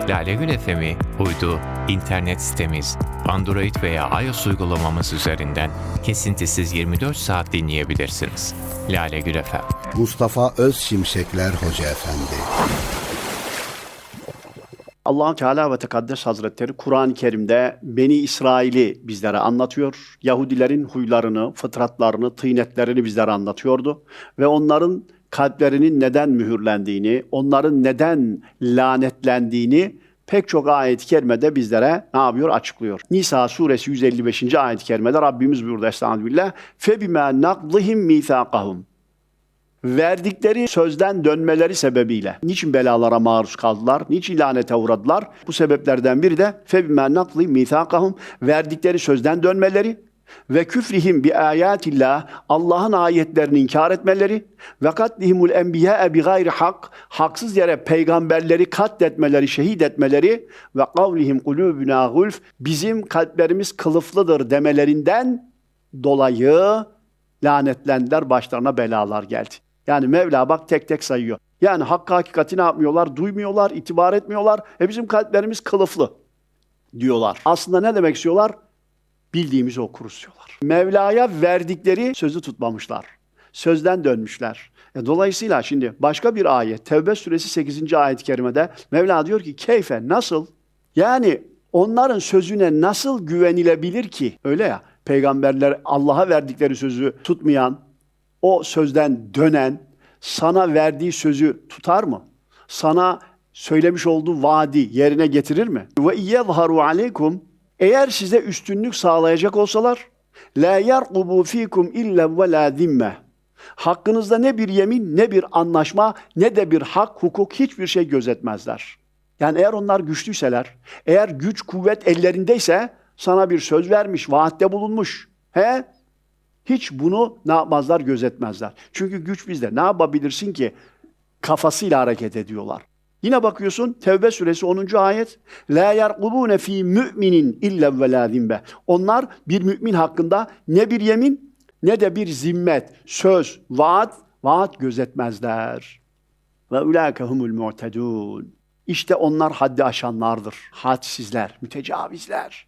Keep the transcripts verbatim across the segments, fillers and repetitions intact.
Lale Gül F M'i uydu, internet sitemiz, Android veya iOS uygulamamız üzerinden kesintisiz yirmi dört saat dinleyebilirsiniz. Lale Gül F M. Mustafa Özşimşekler Hoca Efendi. Allah Teala ve Tekaddes Hazretleri Kur'an-ı Kerim'de Beni İsrail'i bizlere anlatıyor. Yahudilerin huylarını, fıtratlarını, tıynetlerini bizlere anlatıyordu. Ve onların kalplerinin neden mühürlendiğini, onların neden lanetlendiğini pek çok ayet-i kerimede bizlere ne yapıyor? Açıklıyor. Nisa suresi yüz elli beşinci ayet-i kerimede Rabbimiz buyurdu Estağfirullah. فَبِمَا نَقْضِهِمْ مِيثَاقَهُمْ Verdikleri sözden dönmeleri sebebiyle niçin belalara maruz kaldılar? Niçin lanete uğradılar? Bu sebeplerden biri de فَبِمَا نَقْضِهِمْ مِيثَاقَهُمْ Verdikleri sözden dönmeleri ve küfrihim bi ayatillah Allah'ın ayetlerini inkar etmeleri ve katlihimul enbiya bi gayri hak haksız yere peygamberleri katletmeleri, şehit etmeleri ve kavlihim kulubuna gulf bizim kalplerimiz kılıflıdır demelerinden dolayı lanetlendiler, başlarına belalar geldi. Yani Mevla bak tek tek sayıyor. Yani hakkı hakikati ne yapmıyorlar? Duymuyorlar, itibar etmiyorlar. E bizim kalplerimiz kılıflı diyorlar. Aslında ne demek istiyorlar? Bildiğimizi okuruz diyorlar. Mevla'ya verdikleri sözü tutmamışlar. Sözden dönmüşler. E dolayısıyla şimdi başka bir ayet, Tevbe suresi sekizinci ayet-i kerimede Mevla diyor ki keyfe nasıl? Yani onların sözüne nasıl güvenilebilir ki? Öyle ya, peygamberler Allah'a verdikleri sözü tutmayan, o sözden dönen, sana verdiği sözü tutar mı? Sana söylemiş olduğu vaadi yerine getirir mi? Ve iyyezharu aleykum Eğer size üstünlük sağlayacak olsalar la yarqubu fikum illa ve la zimme. Hakkınızda ne bir yemin, ne bir anlaşma, ne de bir hak, hukuk hiçbir şey gözetmezler. Yani eğer onlar güçlüyseler, eğer güç, kuvvet ellerindeyse sana bir söz vermiş, vaatte bulunmuş. He? Hiç bunu ne yapmazlar, gözetmezler. Çünkü güç bizde. Ne yapabilirsin ki? Kafasıyla hareket ediyorlar. Yine bakıyorsun Tevbe suresi onuncu ayet. La yarqubune fi mu'minin illa ve la zimbe. Onlar bir mümin hakkında ne bir yemin ne de bir zimmet, söz, vaat, vaat gözetmezler. Ve ulaike humul mu'tedun. İşte onlar haddi aşanlardır. Hadsizler, mütecavizler.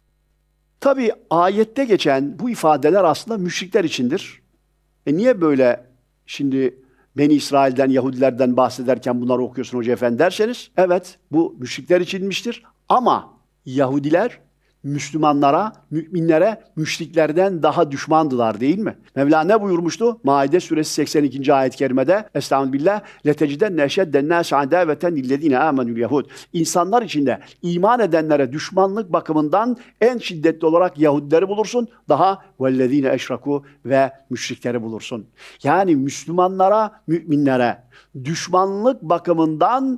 Tabi ayette geçen bu ifadeler aslında müşrikler içindir. E niye böyle şimdi Beni İsrail'den, Yahudilerden bahsederken bunları okuyorsun Hoca Efendi derseniz, evet bu müşrikler içinmiştir. Ama Yahudiler Müslümanlara, müminlere müşriklerden daha düşmandılar değil mi? Mevla ne buyurmuştu? Maide suresi seksen ikinci ayet-i kerimede Estağfirullah leteciden neşedden nas adaveten lillezine amenul yahud. İnsanlar içinde iman edenlere düşmanlık bakımından en şiddetli olarak Yahudileri bulursun. Daha vellezine eşraku ve müşrikleri bulursun. Yani Müslümanlara, müminlere düşmanlık bakımından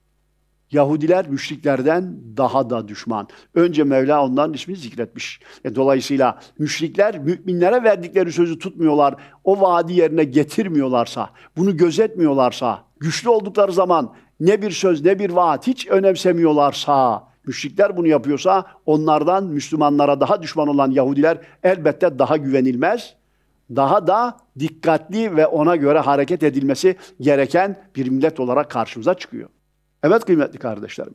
Yahudiler müşriklerden daha da düşman. Önce Mevla onların ismini zikretmiş. E, dolayısıyla müşrikler müminlere verdikleri sözü tutmuyorlar. O vaadi yerine getirmiyorlarsa, bunu gözetmiyorlarsa, güçlü oldukları zaman ne bir söz ne bir vaat hiç önemsemiyorlarsa, müşrikler bunu yapıyorsa onlardan Müslümanlara daha düşman olan Yahudiler elbette daha güvenilmez, daha da dikkatli ve ona göre hareket edilmesi gereken bir millet olarak karşımıza çıkıyor. Evet kıymetli kardeşlerim.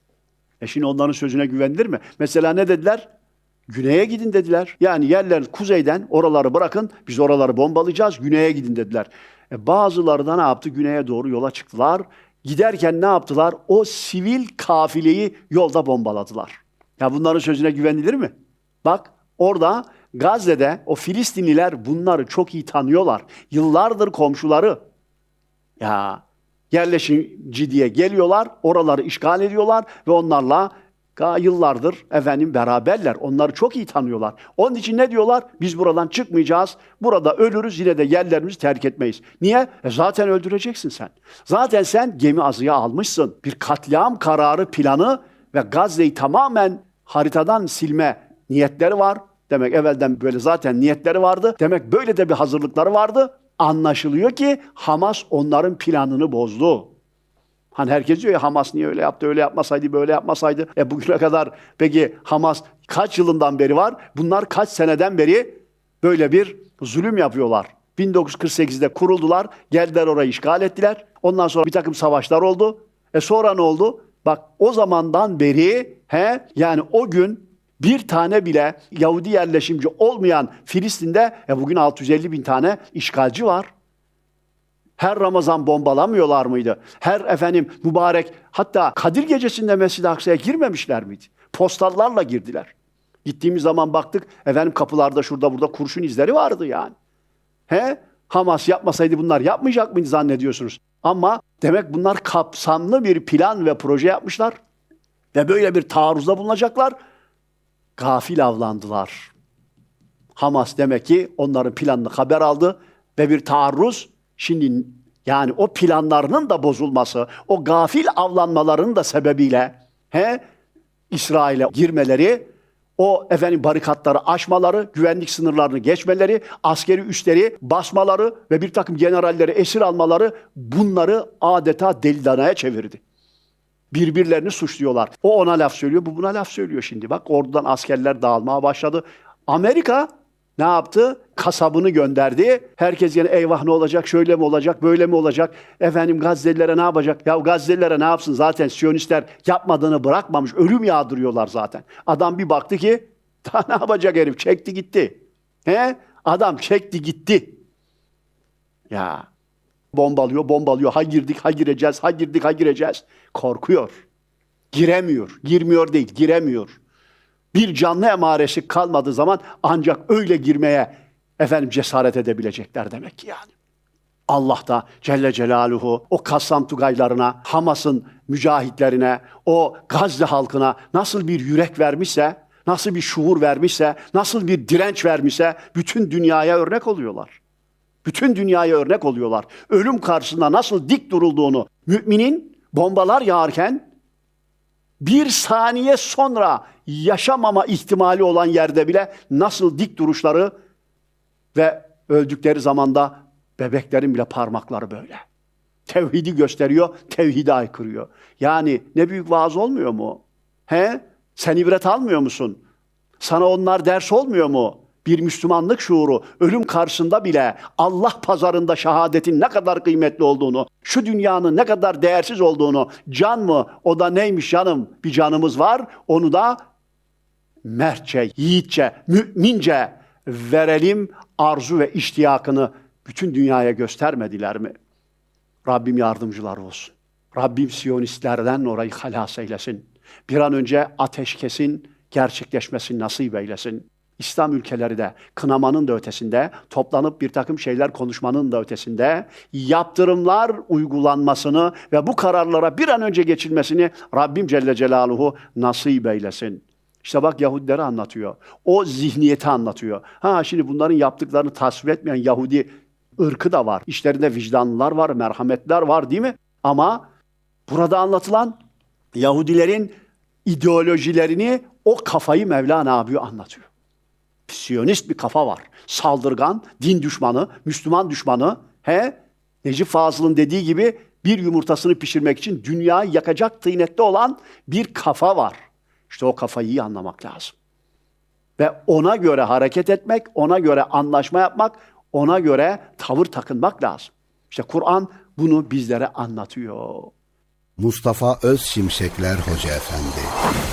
E şimdi onların sözüne güvenilir mi? Mesela ne dediler? Güneye gidin dediler. Yani yerler kuzeyden oraları bırakın, biz oraları bombalayacağız, güneye gidin dediler. E bazıları da ne yaptı? Güneye doğru yola çıktılar. Giderken ne yaptılar? O sivil kafileyi yolda bombaladılar. Ya bunların sözüne güvenilir mi? Bak orada Gazze'de o Filistinliler bunları çok iyi tanıyorlar. Yıllardır komşuları. Ya yerleşimci diye geliyorlar, oraları işgal ediyorlar ve onlarla yıllardır efendim beraberler. Onları çok iyi tanıyorlar. Onun için ne diyorlar? Biz buradan çıkmayacağız. Burada ölürüz, yine de yerlerimizi terk etmeyiz. Niye? E zaten öldüreceksin sen. Zaten sen gemi azıya almışsın. Bir katliam kararı, planı ve Gazze'yi tamamen haritadan silme niyetleri var. Demek evvelden böyle zaten niyetleri vardı. Demek böyle de bir hazırlıkları vardı. Anlaşılıyor ki Hamas onların planını bozdu. Hani herkes diyor ya Hamas niye öyle yaptı, öyle yapmasaydı, böyle yapmasaydı. E bugüne kadar peki Hamas kaç yılından beri var? Bunlar kaç seneden beri böyle bir zulüm yapıyorlar. bin dokuz yüz kırk sekizde kuruldular, geldiler orayı işgal ettiler. Ondan sonra bir takım savaşlar oldu. E sonra ne oldu? Bak o zamandan beri he yani o gün bir tane bile Yahudi yerleşimci olmayan Filistin'de e bugün altı yüz elli bin tane işgalci var. Her Ramazan bombalamıyorlar mıydı? Her efendim mübarek hatta Kadir Gecesi'nde Mescid-i Aksa'ya girmemişler miydi? Postallarla girdiler. Gittiğimiz zaman baktık efendim kapılarda şurada burada kurşun izleri vardı yani. He? Hamas yapmasaydı bunlar yapmayacak mıydı zannediyorsunuz? Ama demek bunlar kapsamlı bir plan ve proje yapmışlar. Ve böyle bir taarruzda bulunacaklar. Gafil avlandılar. Hamas demek ki onların planını haber aldı ve bir taarruz. Şimdi yani o planlarının da bozulması, o gafil avlanmalarının da sebebiyle he, İsrail'e girmeleri, o efendim barikatları aşmaları, güvenlik sınırlarını geçmeleri, askeri üsleri basmaları ve bir takım generalleri esir almaları bunları adeta deli danaya çevirdi. Birbirlerini suçluyorlar. O ona laf söylüyor, bu buna laf söylüyor şimdi. Bak ordudan askerler dağılmaya başladı. Amerika ne yaptı? Kasabını gönderdi. Herkes yine eyvah ne olacak, şöyle mi olacak, böyle mi olacak? Efendim Gazze'lilere ne yapacak? Ya Gazze'lilere ne yapsın? Zaten Siyonistler yapmadığını bırakmamış. Ölüm yağdırıyorlar zaten. Adam bir baktı ki daha ne yapacak herif? Çekti gitti. He? Adam çekti gitti. Ya bombalıyor, bombalıyor. Ha girdik, ha gireceğiz, ha girdik, ha gireceğiz. Korkuyor. Giremiyor. Girmiyor değil, giremiyor. Bir canlı emaresi kalmadığı zaman ancak öyle girmeye efendim cesaret edebilecekler demek ki yani. Allah da Celle Celaluhu o Kassam Tugaylarına, Hamas'ın mücahitlerine, o Gazze halkına nasıl bir yürek vermişse, nasıl bir şuur vermişse, nasıl bir direnç vermişse bütün dünyaya örnek oluyorlar. Bütün dünyaya örnek oluyorlar. Ölüm karşısında nasıl dik durulduğunu, müminin bombalar yağarken bir saniye sonra yaşamama ihtimali olan yerde bile nasıl dik duruşları ve öldükleri zamanda bebeklerin bile parmakları böyle. Tevhidi gösteriyor, tevhidi aykırıyor. Yani ne büyük vaaz olmuyor mu? He? Sen ibret almıyor musun? Sana onlar ders olmuyor mu? Bir Müslümanlık şuuru, ölüm karşısında bile Allah pazarında şehadetin ne kadar kıymetli olduğunu, şu dünyanın ne kadar değersiz olduğunu, can mı? O da neymiş canım? Bir canımız var, onu da mertçe, yiğitçe, mümince verelim arzu ve iştiyakını bütün dünyaya göstermediler mi? Rabbim yardımcılar olsun. Rabbim Siyonistlerden orayı halas eylesin. Bir an önce ateşkesin gerçekleşmesini nasip eylesin. İslam ülkeleri de kınamanın da ötesinde, toplanıp bir takım şeyler konuşmanın da ötesinde yaptırımlar uygulanmasını ve bu kararlara bir an önce geçilmesini Rabbim Celle Celaluhu nasip eylesin. İşte bak Yahudileri anlatıyor. O zihniyeti anlatıyor. Ha şimdi bunların yaptıklarını tasvip etmeyen Yahudi ırkı da var. İşlerinde vicdanlılar var, merhametler var değil mi? Ama burada anlatılan Yahudilerin ideolojilerini, o kafayı Mevla ne yapıyor anlatıyor. Siyonist bir kafa var. Saldırgan, din düşmanı, Müslüman düşmanı. He? Necip Fazıl'ın dediği gibi bir yumurtasını pişirmek için dünyayı yakacak tıynette olan bir kafa var. İşte o kafayı iyi anlamak lazım. Ve ona göre hareket etmek, ona göre anlaşma yapmak, ona göre tavır takınmak lazım. İşte Kur'an bunu bizlere anlatıyor. Mustafa Özşimşekler Hoca Efendi.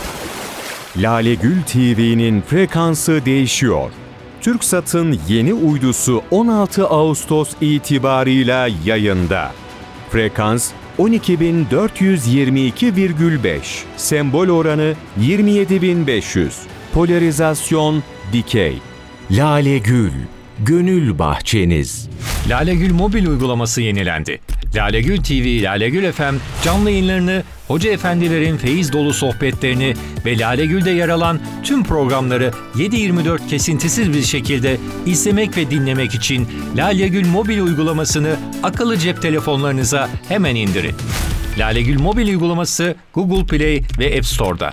Lale Gül T V'nin frekansı değişiyor. TürkSat'ın yeni uydusu on altı Ağustos itibarıyla yayında. Frekans on iki bin dört yüz yirmi iki virgül beş, sembol oranı yirmi yedi bin beş yüz, polarizasyon dikey. Lale Gül, gönül bahçeniz. Lale Gül mobil uygulaması yenilendi. Lale Gül T V, Lale Gül F M canlı yayınlarını, hoca efendilerin feyiz dolu sohbetlerini ve Lale Gül'de yer alan tüm programları yedi yirmi dört kesintisiz bir şekilde izlemek ve dinlemek için Lale Gül mobil uygulamasını akıllı cep telefonlarınıza hemen indirin. Lale Gül mobil uygulaması Google Play ve App Store'da.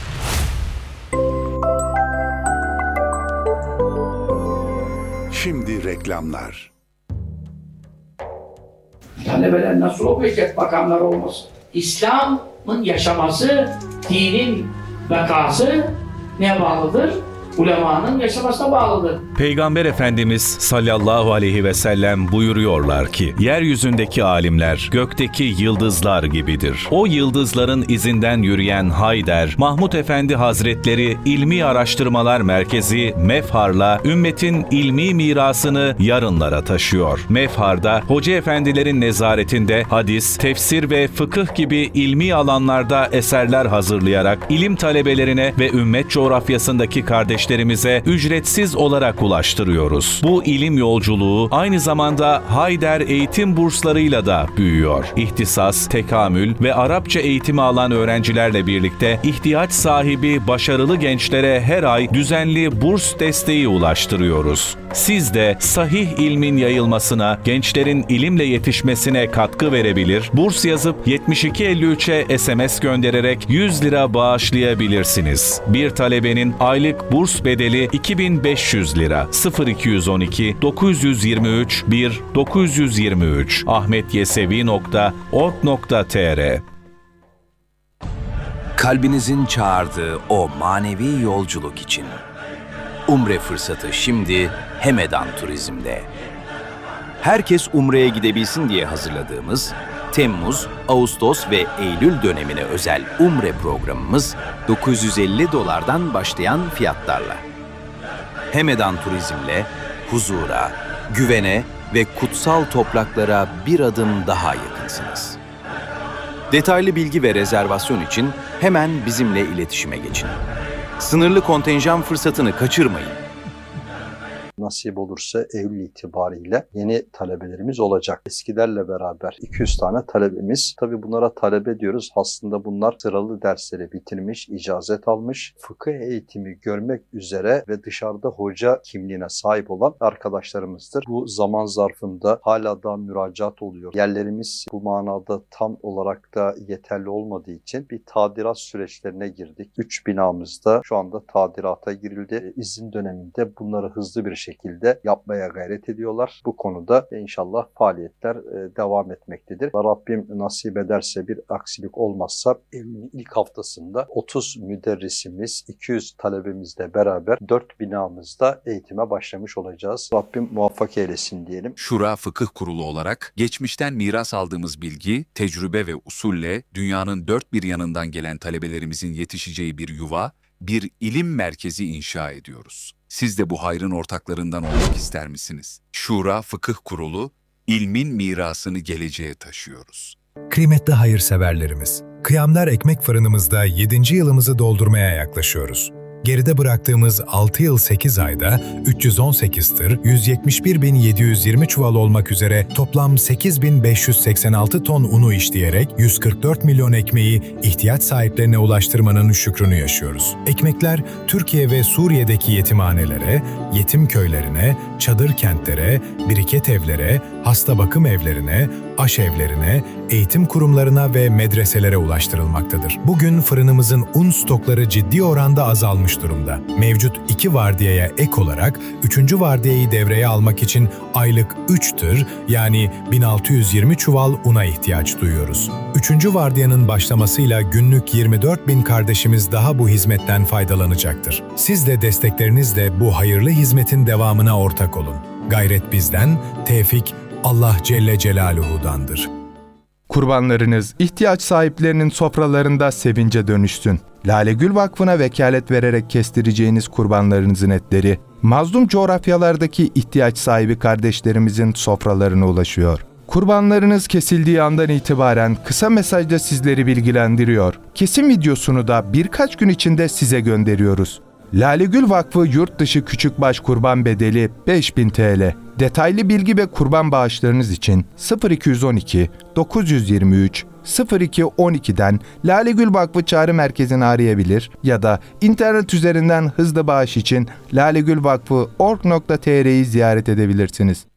Şimdi reklamlar. Talebeler nasıl okuyacak bakanlar olmasın? İslam'ın yaşaması, dinin bekası neye bağlıdır? ulemanın yaşamasına bağlıdır. Peygamber Efendimiz sallallahu aleyhi ve sellem buyuruyorlar ki, yeryüzündeki alimler gökteki yıldızlar gibidir. O yıldızların izinden yürüyen Hayder, Mahmud Efendi Hazretleri İlmi Araştırmalar Merkezi Mefhar'la ümmetin ilmi mirasını yarınlara taşıyor. Mefhar'da hoca efendilerin nezaretinde hadis, tefsir ve fıkıh gibi ilmi alanlarda eserler hazırlayarak ilim talebelerine ve ümmet coğrafyasındaki kardeşlerimize ücretsiz olarak ulaştırıyoruz. Bu ilim yolculuğu aynı zamanda Hayder eğitim burslarıyla da büyüyor. İhtisas, tekamül ve Arapça eğitimi alan öğrencilerle birlikte ihtiyaç sahibi başarılı gençlere her ay düzenli burs desteği ulaştırıyoruz. Siz de sahih ilmin yayılmasına, gençlerin ilimle yetişmesine katkı verebilir, burs yazıp yetmiş iki elli üçe S M S göndererek yüz lira bağışlayabilirsiniz. Bir talebenin aylık burs bedeli iki bin beş yüz lira. sıfır iki yüz on iki dokuz yüz yirmi üç bir dokuz yüz yirmi üç ahmetyesevi nokta org nokta tr. Kalbinizin çağırdığı o manevi yolculuk için Umre fırsatı şimdi Hemedan Turizm'de. Herkes Umre'ye gidebilsin diye hazırladığımız Temmuz, Ağustos ve Eylül dönemine özel Umre programımız dokuz yüz elli dolardan başlayan fiyatlarla. Hemedan Turizm'le huzura, güvene ve kutsal topraklara bir adım daha yakınsınız. Detaylı bilgi ve rezervasyon için hemen bizimle iletişime geçin. Sınırlı kontenjan fırsatını kaçırmayın. Nasip olursa Eylül itibariyle yeni talebelerimiz olacak. Eskilerle beraber iki yüz tane talebemiz. Tabii bunlara talebe diyoruz. Aslında bunlar sıralı dersleri bitirmiş, icazet almış, fıkıh eğitimi görmek üzere ve dışarıda hoca kimliğine sahip olan arkadaşlarımızdır. Bu zaman zarfında hala da müracaat oluyor. Yerlerimiz bu manada tam olarak da yeterli olmadığı için bir tadilat süreçlerine girdik. Üç binamızda şu anda tadilata girildi. İzin döneminde bunları hızlı bir şekilde şekilde yapmaya gayret ediyorlar. Bu konuda inşallah faaliyetler devam etmektedir. Rabbim nasip ederse bir aksilik olmazsa Eylül'ün ilk haftasında otuz müderrisimiz, iki yüz talebemizle beraber dört binamızda eğitime başlamış olacağız. Rabbim muvaffak eylesin diyelim. Şura Fıkıh Kurulu olarak geçmişten miras aldığımız bilgi, tecrübe ve usulle dünyanın dört bir yanından gelen talebelerimizin yetişeceği bir yuva, bir ilim merkezi inşa ediyoruz. Siz de bu hayrın ortaklarından olmak ister misiniz? Şura Fıkıh Kurulu, ilmin mirasını geleceğe taşıyoruz. Kıymetli hayırseverlerimiz, Kıyamlar Ekmek Fırınımızda yedinci yılımızı doldurmaya yaklaşıyoruz. Geride bıraktığımız altı yıl sekiz ayda üç yüz on sekiz tır, yüz yetmiş bir bin yedi yüz yirmi çuval olmak üzere toplam sekiz bin beş yüz seksen altı ton unu işleyerek yüz kırk dört milyon ekmeği ihtiyaç sahiplerine ulaştırmanın şükrünü yaşıyoruz. Ekmekler Türkiye ve Suriye'deki yetimhanelere, yetim köylerine, çadır kentlere, biriket evlere, hasta bakım evlerine, aşevlerine, eğitim kurumlarına ve medreselere ulaştırılmaktadır. Bugün fırınımızın un stokları ciddi oranda azalmış durumda. Mevcut iki vardiyaya ek olarak üçüncü vardiyayı devreye almak için aylık üç tır yani bin altı yüz yirmi çuval una ihtiyaç duyuyoruz. Üçüncü vardiyanın başlamasıyla günlük yirmi dört bin kardeşimiz daha bu hizmetten faydalanacaktır. Siz de desteklerinizle bu hayırlı hizmetin devamına ortak olun. Gayret bizden, tevfik Allah Celle Celaluhu'dandır. Kurbanlarınız ihtiyaç sahiplerinin sofralarında sevince dönüşsün. Lale Gül Vakfı'na vekalet vererek kestireceğiniz kurbanlarınızın etleri, mazlum coğrafyalardaki ihtiyaç sahibi kardeşlerimizin sofralarına ulaşıyor. Kurbanlarınız kesildiği andan itibaren kısa mesajda sizleri bilgilendiriyor. Kesim videosunu da birkaç gün içinde size gönderiyoruz. Lale Gül Vakfı yurt dışı küçükbaş kurban bedeli beş bin TL. Detaylı bilgi ve kurban bağışlarınız için sıfır iki yüz on iki dokuz yüz yirmi üç sıfır iki on iki'den Lale Gül Vakfı Çağrı Merkezi'ni arayabilir ya da internet üzerinden hızlı bağış için lalegülvakfı nokta org nokta tr'yi ziyaret edebilirsiniz.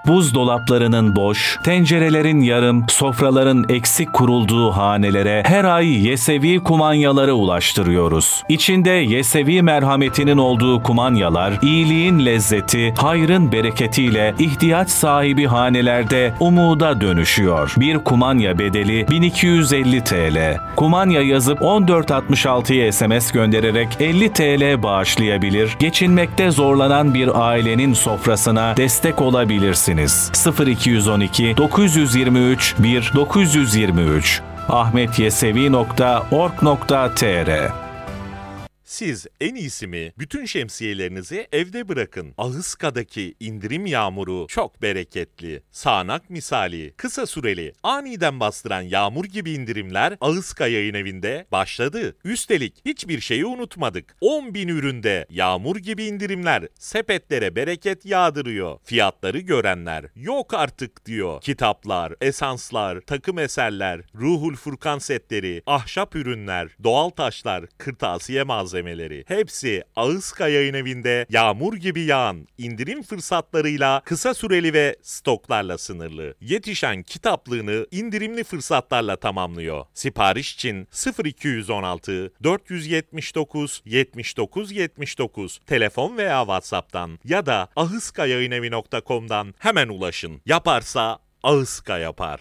buzdolaplarının boş, tencerelerin yarım, sofraların eksik kurulduğu hanelere her ay Yesevi kumanyaları ulaştırıyoruz. İçinde Yesevi merhametinin olduğu kumanyalar, iyiliğin lezzeti, hayrın bereketiyle ihtiyaç sahibi hanelerde umuda dönüşüyor. Bir kumanya bedeli bin iki yüz elli TL. Kumanya yazıp on dört altmış altıya S M S göndererek elli TL bağışlayabilir, geçinmekte zorlanan bir ailenin sofrasına destek olabilirsiniz. sıfır iki yüz on iki dokuz yüz yirmi üç bir dokuz yüz yirmi üç ahmetyesevi nokta org nokta tr. Siz en iyisi mi? Bütün şemsiyelerinizi evde bırakın. Ahıska'daki indirim yağmuru çok bereketli. Sağanak misali, kısa süreli, aniden bastıran yağmur gibi indirimler Ahıska Yayın Evi'nde başladı. Üstelik hiçbir şeyi unutmadık. on bin üründe yağmur gibi indirimler sepetlere bereket yağdırıyor. Fiyatları görenler yok artık diyor. Kitaplar, esanslar, takım eserler, Ruhul Furkan setleri, ahşap ürünler, doğal taşlar, kırtasiye malzemeleri. Hepsi Ahıska Yayın Evi'nde yağmur gibi yağan indirim fırsatlarıyla kısa süreli ve stoklarla sınırlı. Yetişen kitaplığını indirimli fırsatlarla tamamlıyor. Sipariş için sıfır iki yüz on altı dört yüz yetmiş dokuz yetmiş dokuz yetmiş dokuz telefon veya WhatsApp'tan ya da ahıskayayinevi nokta com'dan hemen ulaşın. Yaparsa Ahıska yapar.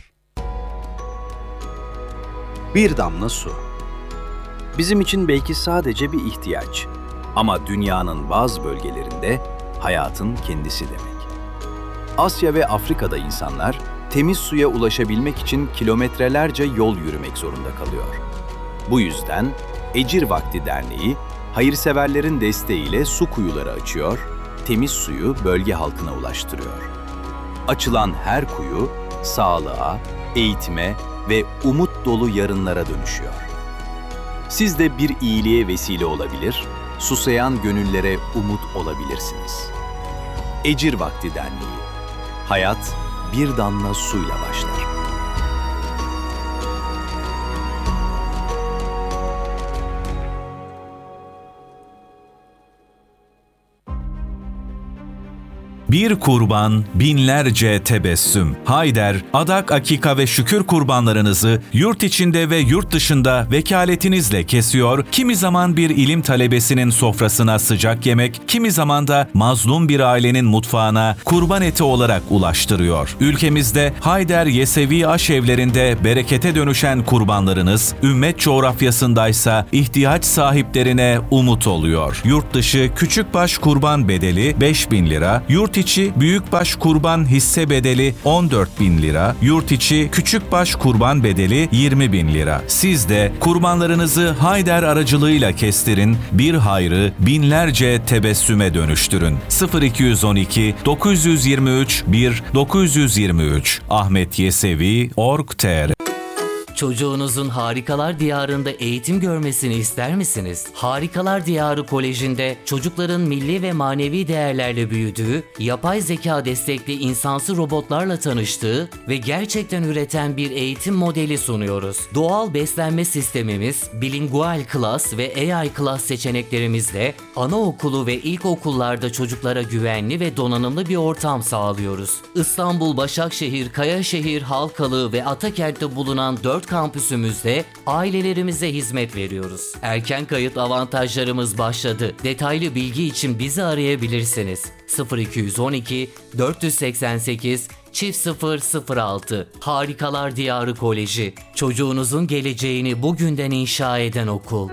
Bir damla su. Bizim için belki sadece bir ihtiyaç. Ama dünyanın bazı bölgelerinde hayatın kendisi demek. Asya ve Afrika'da insanlar temiz suya ulaşabilmek için kilometrelerce yol yürümek zorunda kalıyor. Bu yüzden Ecir Vakti Derneği, hayırseverlerin desteğiyle su kuyuları açıyor, temiz suyu bölge halkına ulaştırıyor. Açılan her kuyu sağlığa, eğitime ve umut dolu yarınlara dönüşüyor. Siz de bir iyiliğe vesile olabilir, susayan gönüllere umut olabilirsiniz. Ecir Vakti Derneği. Hayat bir damla suyla başlar. Bir kurban, binlerce tebessüm. Hayder, adak, akika ve şükür kurbanlarınızı yurt içinde ve yurt dışında vekaletinizle kesiyor, kimi zaman bir ilim talebesinin sofrasına sıcak yemek, kimi zaman da mazlum bir ailenin mutfağına kurban eti olarak ulaştırıyor. Ülkemizde Hayder Yesevi aşevlerinde berekete dönüşen kurbanlarınız, ümmet coğrafyasındaysa ihtiyaç sahiplerine umut oluyor. Yurt dışı küçükbaş kurban bedeli beş bin lira, yurt içi büyükbaş kurban hisse bedeli on dört bin lira, yurt içi küçükbaş kurban bedeli yirmi bin lira. Siz de kurbanlarınızı Hayder aracılığıyla kestirin, bir hayrı binlerce tebessüme dönüştürün. sıfır iki yüz on iki dokuz yüz yirmi üç bir dokuz yüz yirmi üç ahmetyesevi nokta org nokta tr. Çocuğunuzun Harikalar Diyarı'nda eğitim görmesini ister misiniz? Harikalar Diyarı Koleji'nde çocukların milli ve manevi değerlerle büyüdüğü, yapay zeka destekli insansı robotlarla tanıştığı ve gerçekten üreten bir eğitim modeli sunuyoruz. Doğal beslenme sistemimiz, bilingual class ve A I class seçeneklerimizle anaokulu ve ilkokullarda çocuklara güvenli ve donanımlı bir ortam sağlıyoruz. İstanbul, Başakşehir, Kayaşehir, Halkalı ve Atakent'te bulunan dört kampüsümüzde ailelerimize hizmet veriyoruz. Erken kayıt avantajlarımız başladı. Detaylı bilgi için bizi arayabilirsiniz. sıfır iki yüz on iki dört yüz seksen sekiz çift sıfır sıfır altı Harikalar Diyarı Koleji. Çocuğunuzun geleceğini bugünden inşa eden okul.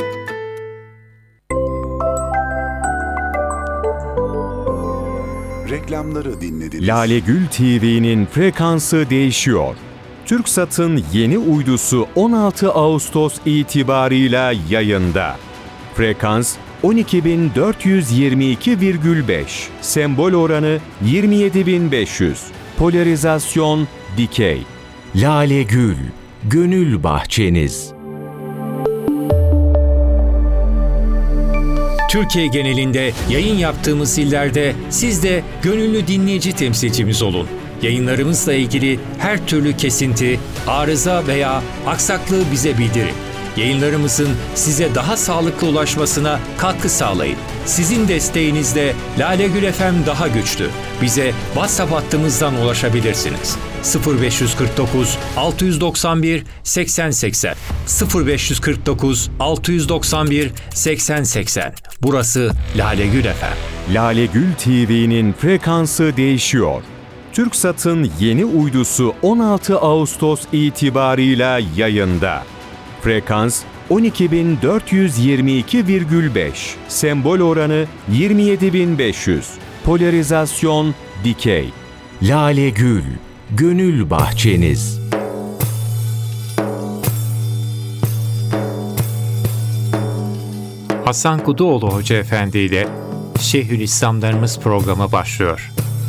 Reklamları dinlediniz. Lale Gül T V'nin frekansı değişiyor. TürkSat'ın yeni uydusu on altı Ağustos itibarıyla yayında. Frekans on iki bin dört yüz yirmi iki virgül beş, sembol oranı yirmi yedi bin beş yüz, polarizasyon dikey. Lale Gül, gönül bahçeniz. Türkiye genelinde yayın yaptığımız illerde siz de gönüllü dinleyici temsilcimiz olun. Yayınlarımızla ilgili her türlü kesinti, arıza veya aksaklığı bize bildirin. Yayınlarımızın size daha sağlıklı ulaşmasına katkı sağlayın. Sizin desteğinizle Lale Gül F M daha güçlü. Bize WhatsApp hattımızdan ulaşabilirsiniz. sıfır beş kırk dokuz altı doksan bir seksen seksen sıfır beş kırk dokuz altı doksan bir seksen seksen. Burası Lale Gül F M. Lale Gül T V'nin frekansı değişiyor. TürkSat'ın yeni uydusu on altı Ağustos itibarıyla yayında. Frekans on iki bin dört yüz yirmi iki virgül beş, sembol oranı yirmi yedi bin beş yüz, polarizasyon dikey. Lale Gül, gönül bahçeniz. Hasan Kuduoğlu Hoca Efendi ile Şeyhülislamlarımız programı başlıyor.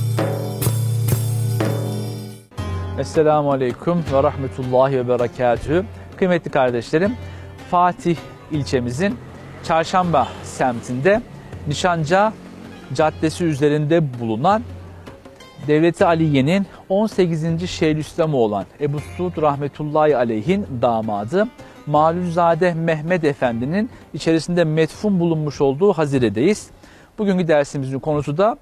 Esselamu Aleyküm ve Rahmetullahi ve Berekatühü. Kıymetli kardeşlerim, Fatih ilçemizin Çarşamba semtinde Nişanca Caddesi üzerinde bulunan Devleti Aliye'nin on sekizinci Şeyhülislamı olan Ebu Suud Rahmetullahi Aleyh'in damadı Malulzade Mehmet Efendi'nin içerisinde metfun bulunmuş olduğu haziredeyiz. Bugünkü dersimizin konusu da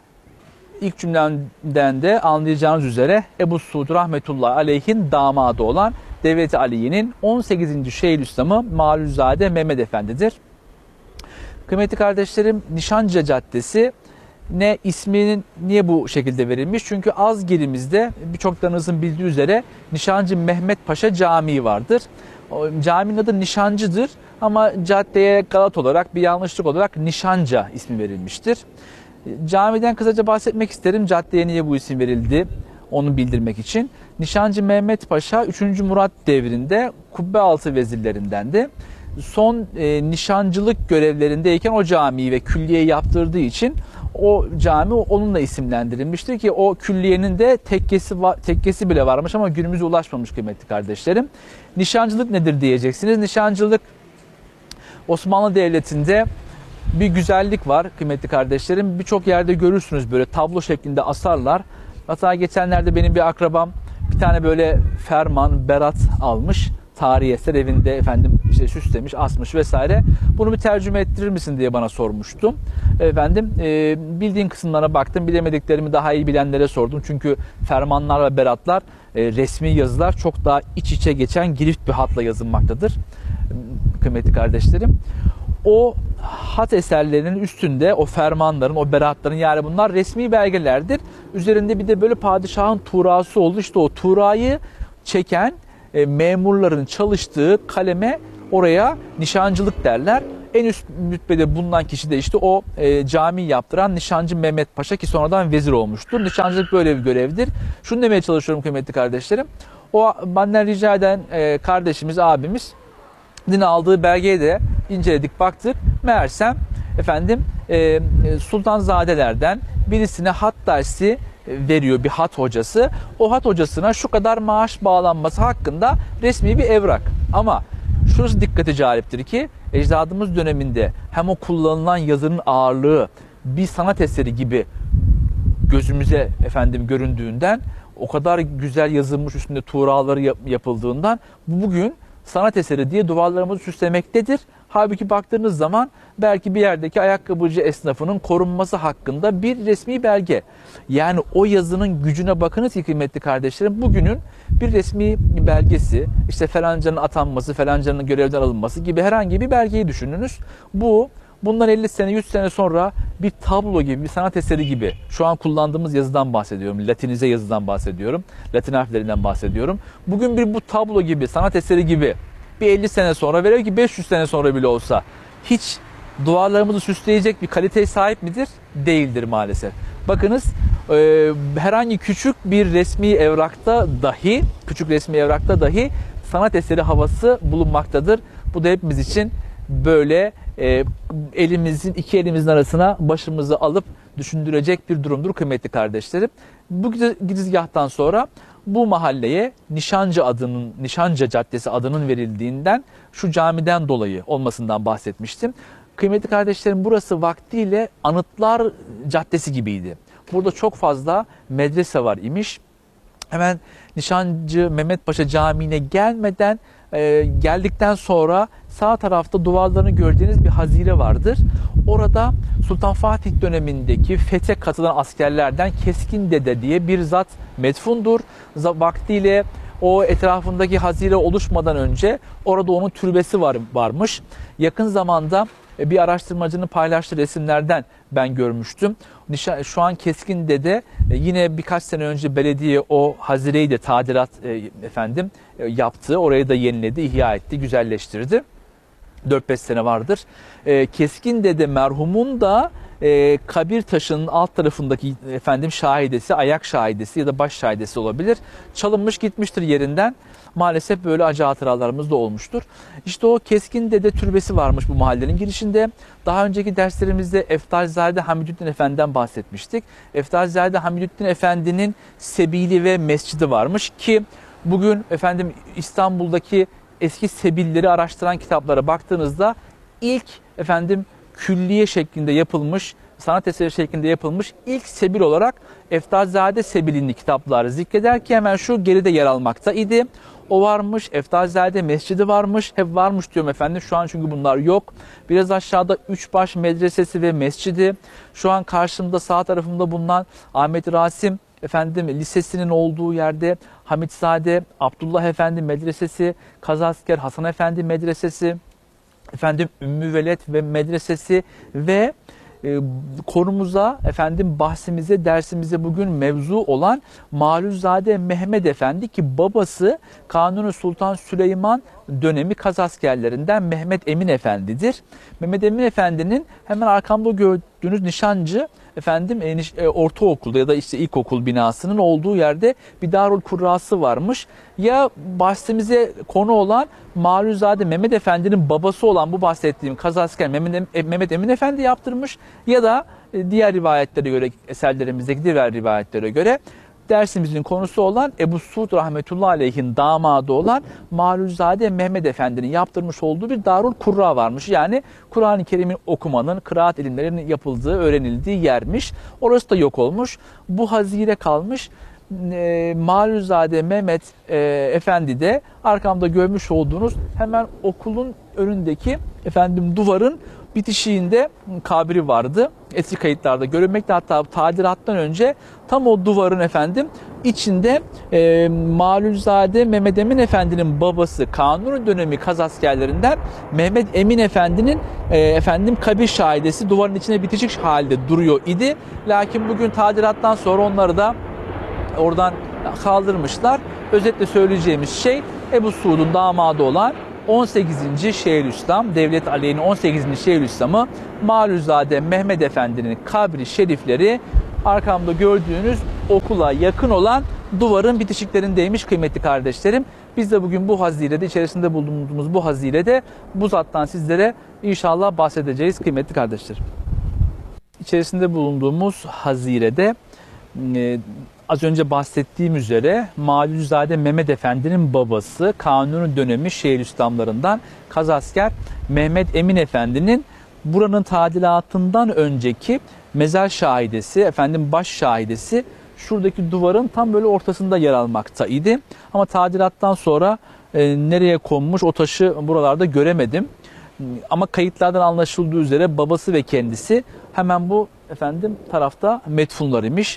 ilk cümlemden de anlayacağınız üzere Ebu Suud Rahmetullahi Aleyh'in damadı olan Devleti Aliye'nin on sekizinci Şeyhülislamı Malulzade Mehmet Efendi'dir. Kıymetli kardeşlerim, Nişanca Caddesi ne isminin niye bu şekilde verilmiş? Çünkü Azgirimizde birçoklarınızın bildiği üzere Nişancı Mehmet Paşa Camii vardır. O, caminin adı Nişancı'dır ama caddeye galat olarak bir yanlışlık olarak Nişanca ismi verilmiştir. Camiden kısaca bahsetmek isterim. Caddeye niye bu isim verildi? Onu bildirmek için. Nişancı Mehmet Paşa üçüncü Murat devrinde kubbealtı vezirlerindendi. Son e, nişancılık görevlerindeyken o camiyi ve külliye yaptırdığı için o cami onunla isimlendirilmiştir ki o külliyenin de tekkesi, tekkesi bile varmış ama günümüze ulaşmamış kıymetli kardeşlerim. Nişancılık nedir diyeceksiniz. Nişancılık Osmanlı Devleti'nde bir güzellik var kıymetli kardeşlerim. Birçok yerde görürsünüz böyle tablo şeklinde asarlar. Hatta geçenlerde benim bir akrabam bir tane böyle ferman, berat almış. Tarihi eser evinde efendim işte süslemiş, asmış vesaire. Bunu bir tercüme ettirir misin diye bana sormuştu. Efendim e, bildiğin kısımlara baktım. Bilemediklerimi daha iyi bilenlere sordum. Çünkü fermanlar ve beratlar e, resmi yazılar çok daha iç içe geçen girift bir hatla yazılmaktadır. Kıymetli kardeşlerim. O hat eserlerinin üstünde o fermanların, o beratların yani bunlar resmi belgelerdir. Üzerinde bir de böyle padişahın tuğrası oldu. İşte o tuğrayı çeken e, memurların çalıştığı kaleme oraya nişancılık derler. En üst rütbede bulunan kişi de işte o e, cami yaptıran Nişancı Mehmet Paşa ki sonradan vezir olmuştur. Nişancılık böyle bir görevdir. Şunu demeye çalışıyorum kıymetli kardeşlerim. O benden rica eden e, kardeşimiz, abimiz din aldığı belgeyi de inceledik, baktık. Meğersem efendim e, sultanzadelerden birisine hat dersi veriyor bir hat hocası. O hat hocasına şu kadar maaş bağlanması hakkında resmi bir evrak. Ama şurası dikkati caliptir ki ecdadımız döneminde hem o kullanılan yazının ağırlığı bir sanat eseri gibi gözümüze efendim göründüğünden, o kadar güzel yazılmış üstünde tuğraları yapıldığından bugün sanat eseri diye duvarlarımızı süslemektedir. Halbuki baktığınız zaman belki bir yerdeki ayakkabıcı esnafının korunması hakkında bir resmi belge. Yani o yazının gücüne bakınız ki kıymetli kardeşlerim, bugünün bir resmi belgesi, işte falancanın atanması, falancanın görevden alınması gibi herhangi bir belgeyi düşününüz. Bu bundan elli sene, yüz sene sonra bir tablo gibi, bir sanat eseri gibi. Şu an kullandığımız yazıdan bahsediyorum. Latinize yazıdan bahsediyorum. Latin harflerinden bahsediyorum. Bugün bir bu tablo gibi, sanat eseri gibi bir elli sene sonra, velev ki beş yüz sene sonra bile olsa hiç duvarlarımızı süsleyecek bir kaliteye sahip midir? Değildir maalesef. Bakınız e, herhangi küçük bir resmi evrakta dahi, küçük resmi evrakta dahi sanat eseri havası bulunmaktadır. Bu da hepimiz için böyle e, elimizin, iki elimizin arasına başımızı alıp düşündürecek bir durumdur kıymetli kardeşlerim. Bu girizgahtan sonra bu mahalleye Nişanca adının, Nişanca Caddesi adının verildiğinden, şu camiden dolayı olmasından bahsetmiştim. Kıymetli kardeşlerim, burası vaktiyle Anıtlar Caddesi gibiydi. Burada çok fazla medrese var imiş. Hemen Nişancı Mehmet Paşa Camii'ne gelmeden e, geldikten sonra sağ tarafta duvarlarını göreceğiniz bir hazire vardır. Orada Sultan Fatih dönemindeki fethe katılan askerlerden Keskin Dede diye bir zat metfundur. Vaktiyle o etrafındaki hazire oluşmadan önce orada onun türbesi var, varmış. Yakın zamanda bir araştırmacının paylaştığı resimlerden ben görmüştüm. Şu an Keskin Dede yine birkaç sene önce belediye o hazireyi de tadilat efendim yaptı. Orayı da yeniledi, ihya etti, güzelleştirdi. dört beş sene vardır. Keskin Dede merhumun da e, kabir taşının alt tarafındaki efendim şahidesi, ayak şahidesi ya da baş şahidesi olabilir. Çalınmış gitmiştir yerinden. Maalesef böyle acı hatıralarımız da olmuştur. İşte o Keskin Dede türbesi varmış bu mahallenin girişinde. Daha önceki derslerimizde Eftalzade Hamidüddin Efendi'den bahsetmiştik. Eftalzade Hamidüddin Efendi'nin sebili ve mescidi varmış ki bugün efendim İstanbul'daki eski sebilleri araştıran kitaplara baktığınızda ilk efendim külliye şeklinde yapılmış, sanat eseri şeklinde yapılmış ilk sebil olarak Eftalzade Sebili'ni kitapları zikreder ki hemen şu geride yer almakta idi. O varmış, Eftalzade Mescidi varmış, hep varmış diyorum efendim şu an çünkü bunlar yok. Biraz aşağıda Üçbaş Medresesi ve Mescidi, şu an karşımda sağ tarafımda bulunan Ahmet Rasim efendim lisesinin olduğu yerde Hamitzade Abdullah Efendi Medresesi, Kazasker Hasan Efendi Medresesi, efendim Ümmü Veled ve Medresesi ve e, konumuza efendim bahsimize dersimize bugün mevzu olan Maluzade Mehmed Efendi ki babası Kanuni Sultan Süleyman dönemi Kazaskerlerinden Mehmet Emin Efendi'dir. Mehmet Emin Efendi'nin hemen arkamda gördüğünüz nişancı efendim e, ortaokulda ya da işte ilkokul binasının olduğu yerde bir Darül Kurrası varmış. Ya bahsimize konu olan Maluzade Mehmet Efendi'nin babası olan bu bahsettiğim Kazasker Mehmet, Mehmet Emin Efendi yaptırmış ya da e, diğer rivayetlere göre eserlerimizdeki diğer rivayetlere göre dersimizin konusu olan Ebu Suud rahmetullahi aleyhin damadı olan Maluzade Mehmet Efendi'nin yaptırmış olduğu bir Darül Kurra varmış. Yani Kur'an-ı Kerim'in okumanın, kıraat ilimlerinin yapıldığı, öğrenildiği yermiş. Orası da yok olmuş. Bu hazire kalmış. E, Maluzade Mehmet e, Efendi de arkamda görmüş olduğunuz hemen okulun önündeki efendim duvarın bitişiğinde kabri vardı. Eski kayıtlarda görünmekte, hatta tadilattan önce tam o duvarın efendim içinde e, Maluzade Mehmet Emin Efendi'nin babası Kanuni dönemi Kazaskerlerinden Mehmet Emin Efendi'nin e, efendim kabir şahidesi duvarın içine bitişik halde duruyor idi. Lakin bugün tadilattan sonra onları da oradan kaldırmışlar. Özetle söyleyeceğimiz şey Ebu Suud'un damadı olan on sekizinci Şeyhülislam, Devlet Aleyhi'nin on sekizinci Şeyhülislam'ı Maluzade Mehmet Efendi'nin kabri şerifleri arkamda gördüğünüz okula yakın olan duvarın bitişiklerindeymiş kıymetli kardeşlerim. Biz de bugün bu hazirede, içerisinde bulunduğumuz bu hazirede bu zattan sizlere inşallah bahsedeceğiz kıymetli kardeşlerim. İçerisinde bulunduğumuz hazirede e, az önce bahsettiğim üzere Maluzade Mehmet Efendi'nin babası Kanuni dönemi Şeyhülislamlarından Kazasker Mehmet Emin Efendi'nin buranın tadilatından önceki mezar şahidesi, efendim baş şahidesi şuradaki duvarın tam böyle ortasında yer almaktaydı. Ama tadilattan sonra e, nereye konmuş o taşı buralarda göremedim. Ama kayıtlardan anlaşıldığı üzere babası ve kendisi hemen bu efendim tarafta metfunlar imiş.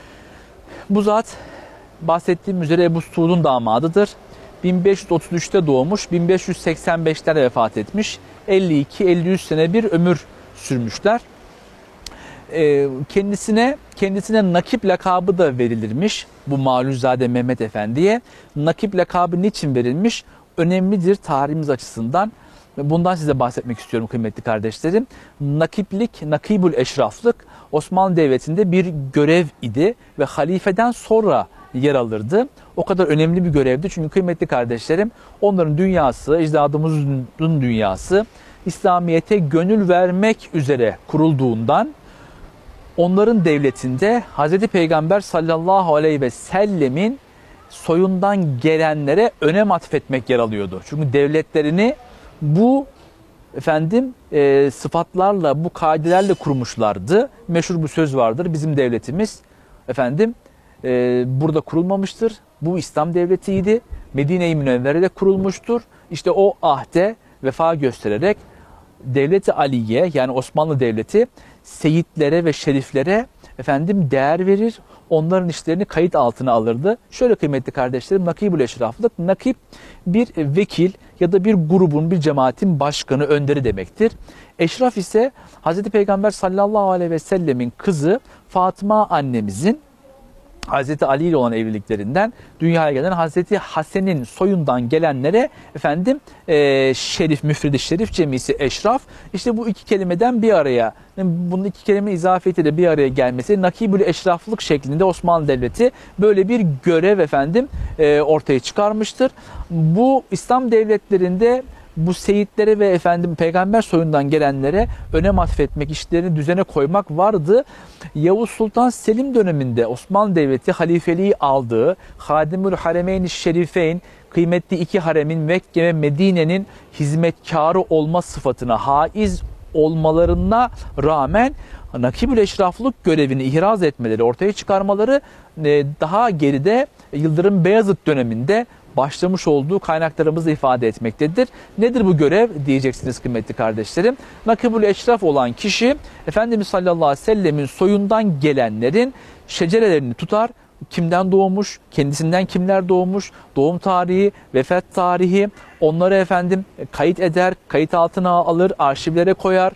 Bu zat bahsettiğim üzere Ebu Suud'un damadıdır. bin beş yüz otuz üçte doğmuş, bin beş yüz seksen beşlerde vefat etmiş. elli iki elli üç sene bir ömür sürmüşler. Ee, kendisine kendisine nakip lakabı da verilirmiş bu Maluzade Mehmet Efendi'ye. Nakip lakabı niçin verilmiş? Önemlidir tarihimiz açısından. Bundan size bahsetmek istiyorum kıymetli kardeşlerim. Nakiplik, nakibul eşraflık Osmanlı Devleti'nde bir görev idi ve halifeden sonra yer alırdı. O kadar önemli bir görevdi çünkü kıymetli kardeşlerim onların dünyası, ecdadımızın dünyası İslamiyet'e gönül vermek üzere kurulduğundan onların devletinde Hazreti Peygamber sallallahu aleyhi ve sellemin soyundan gelenlere önem atfetmek yer alıyordu. Çünkü devletlerini bu efendim e, sıfatlarla, bu kaidelerle kurmuşlardı. Meşhur bir söz vardır. Bizim devletimiz efendim e, burada kurulmamıştır. Bu İslam devletiydi. Medine-i Münevvere'de kurulmuştur işte o ahde vefa göstererek Devlet-i Aliye yani Osmanlı Devleti seyitlere ve şeriflere efendim değer verir. Onların işlerini kayıt altına alırdı. Şöyle kıymetli kardeşlerim, nakibül eşraflık, nakip bir vekil ya da bir grubun, bir cemaatin başkanı, önderi demektir. Eşraf ise Hazreti Peygamber sallallahu aleyhi ve sellemin kızı Fatıma annemizin Hazreti Ali ile olan evliliklerinden dünyaya gelen Hazreti Hasen'in soyundan gelenlere efendim e, şerif, müfredi şerif cemisi eşraf. İşte bu iki kelimeden bir araya, bunun iki kelime izafiyetiyle bir araya gelmesi, nakibül eşraflık şeklinde Osmanlı Devleti böyle bir görev efendim e, ortaya çıkarmıştır. Bu İslam devletlerinde bu seyitlere ve efendim peygamber soyundan gelenlere önem atfetmek, işlerini düzene koymak vardı. Yavuz Sultan Selim döneminde Osmanlı Devleti halifeliği aldığı Hadimül Haremeyn-i Şerifeyn, kıymetli iki haremin Mekke ve Medine'nin hizmetkarı olma sıfatına haiz olmalarına rağmen nakibül eşraflık görevini ihraz etmeleri, ortaya çıkarmaları daha geride Yıldırım Beyazıt döneminde başlamış olduğu kaynaklarımızı ifade etmektedir. Nedir bu görev diyeceksiniz kıymetli kardeşlerim. Nakibül eşraf olan kişi Efendimiz sallallahu aleyhi ve sellemin soyundan gelenlerin şecerelerini tutar. Kimden doğmuş, kendisinden kimler doğmuş, doğum tarihi, vefat tarihi, onları efendim kayıt eder, kayıt altına alır, arşivlere koyar.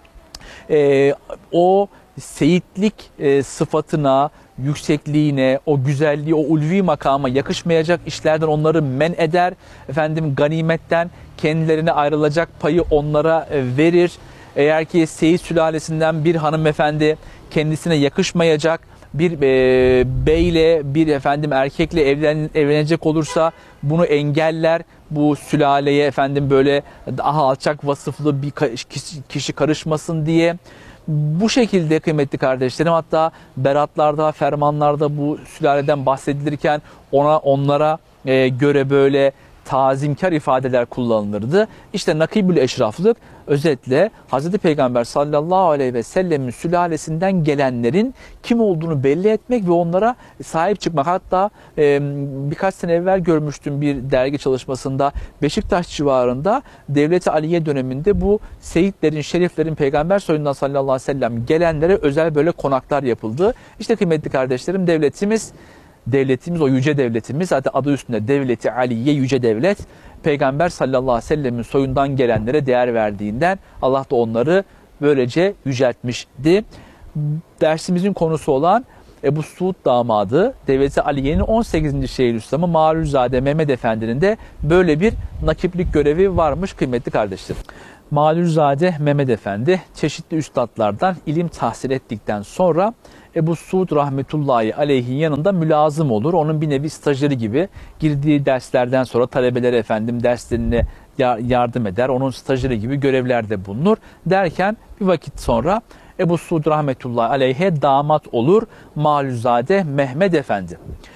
Ee, o seyitlik e, sıfatına, yüksekliğine, o güzelliği, o ulvi makama yakışmayacak işlerden onları men eder. Efendim ganimetten kendilerine ayrılacak payı onlara verir. Eğer ki Seyit sülalesinden bir hanımefendi kendisine yakışmayacak bir e, beyle, bir efendim erkekle evlen, evlenecek olursa bunu engeller. Bu sülaleye efendim böyle daha alçak vasıflı bir kişi, kişi karışmasın diye. Bu şekilde kıymetli kardeşlerim, hatta beratlarda, fermanlarda bu sülaleden bahsedilirken ona onlara e, göre böyle tazimkar ifadeler kullanılırdı. İşte nakibül eşraflık özetle Hazreti Peygamber sallallahu aleyhi ve sellemin sülalesinden gelenlerin kim olduğunu belli etmek ve onlara sahip çıkmak. Hatta e, birkaç sene evvel görmüştüm bir dergi çalışmasında, Beşiktaş civarında Devlet-i Aliye döneminde bu seyitlerin, şeriflerin Peygamber soyundan sallallahu aleyhi ve sellem gelenlere özel böyle konaklar yapıldı. İşte kıymetli kardeşlerim, devletimiz Devletimiz, o yüce devletimiz, zaten adı üstünde Devlet-i Aliye, yüce devlet, Peygamber sallallahu aleyhi ve sellemin soyundan gelenlere değer verdiğinden Allah da onları böylece yüceltmişti. Dersimizin konusu olan Ebu Suud damadı Devlet-i Aliye'nin on sekizinci Şeyhülislam'ı Mağlulzade Mehmed Efendi'nin de böyle bir nakiplik görevi varmış kıymetli kardeşlerim. Mağlulzade Mehmed Efendi çeşitli üstadlardan ilim tahsil ettikten sonra Ebu Suud rahmetullahi aleyhin yanında mülazım olur. Onun bir nevi stajyeri gibi girdiği derslerden sonra talebelere efendim derslerine yardım eder. Onun stajyeri gibi görevlerde bulunur. Derken bir vakit sonra Ebu Suud rahmetullahi aleyhe damat olur Mağlulzade Mehmed Efendi.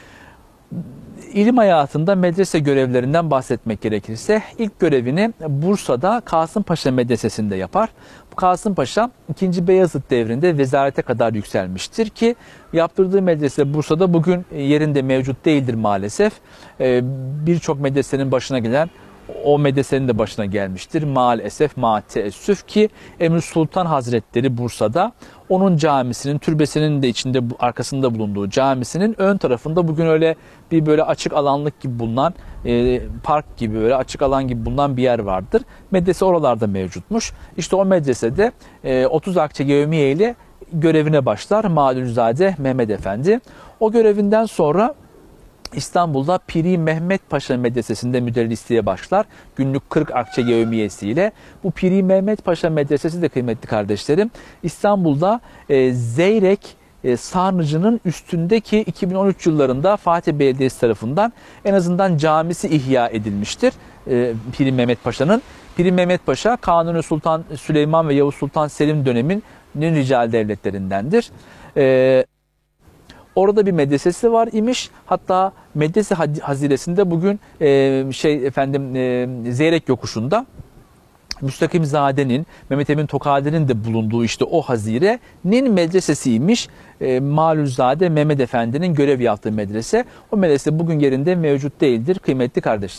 İlim hayatında medrese görevlerinden bahsetmek gerekirse ilk görevini Bursa'da Kasımpaşa Medresesi'nde yapar. Bu Kasımpaşa ikinci. Beyazıt devrinde vezarete kadar yükselmiştir ki yaptırdığı medrese Bursa'da bugün yerinde mevcut değildir maalesef. Birçok medresenin başına gelen o medresenin de başına gelmiştir. Maalesef, ma teessüf ki Emir Sultan Hazretleri Bursa'da onun camisinin, türbesinin de içinde arkasında bulunduğu camisinin ön tarafında bugün öyle bir böyle açık alanlık gibi bulunan e, park gibi böyle açık alan gibi bulunan bir yer vardır. Medrese oralarda mevcutmuş. İşte o medresede e, otuz akçe yevmiye ile görevine başlar Mağlulzade Mehmed Efendi. O görevinden sonra İstanbul'da Piri Mehmet Paşa Medresesi'nde müderrisliğe başlar. Günlük kırk akçe yevmiyesiyle. Bu Piri Mehmet Paşa Medresesi de kıymetli kardeşlerim İstanbul'da e, Zeyrek e, Sarnıcı'nın üstündeki iki bin on üç yıllarında Fatih Belediyesi tarafından en azından camisi ihya edilmiştir. E, Piri Mehmet Paşa'nın. Piri Mehmet Paşa Kanuni Sultan Süleyman ve Yavuz Sultan Selim döneminin rical devletlerindendir. E, Orada bir medresesi var imiş. Hatta medrese haziresinde bugün e, şey efendim e, Zeyrek yokuşunda Müstakimzade'nin, Mehmet Emin Tokadi'nin de bulunduğu işte o hazirenin medresesiymiş. E, Mağlulzade Mehmed Efendi'nin görev yaptığı medrese. O medrese bugün yerinde mevcut değildir kıymetli kardeşlerim.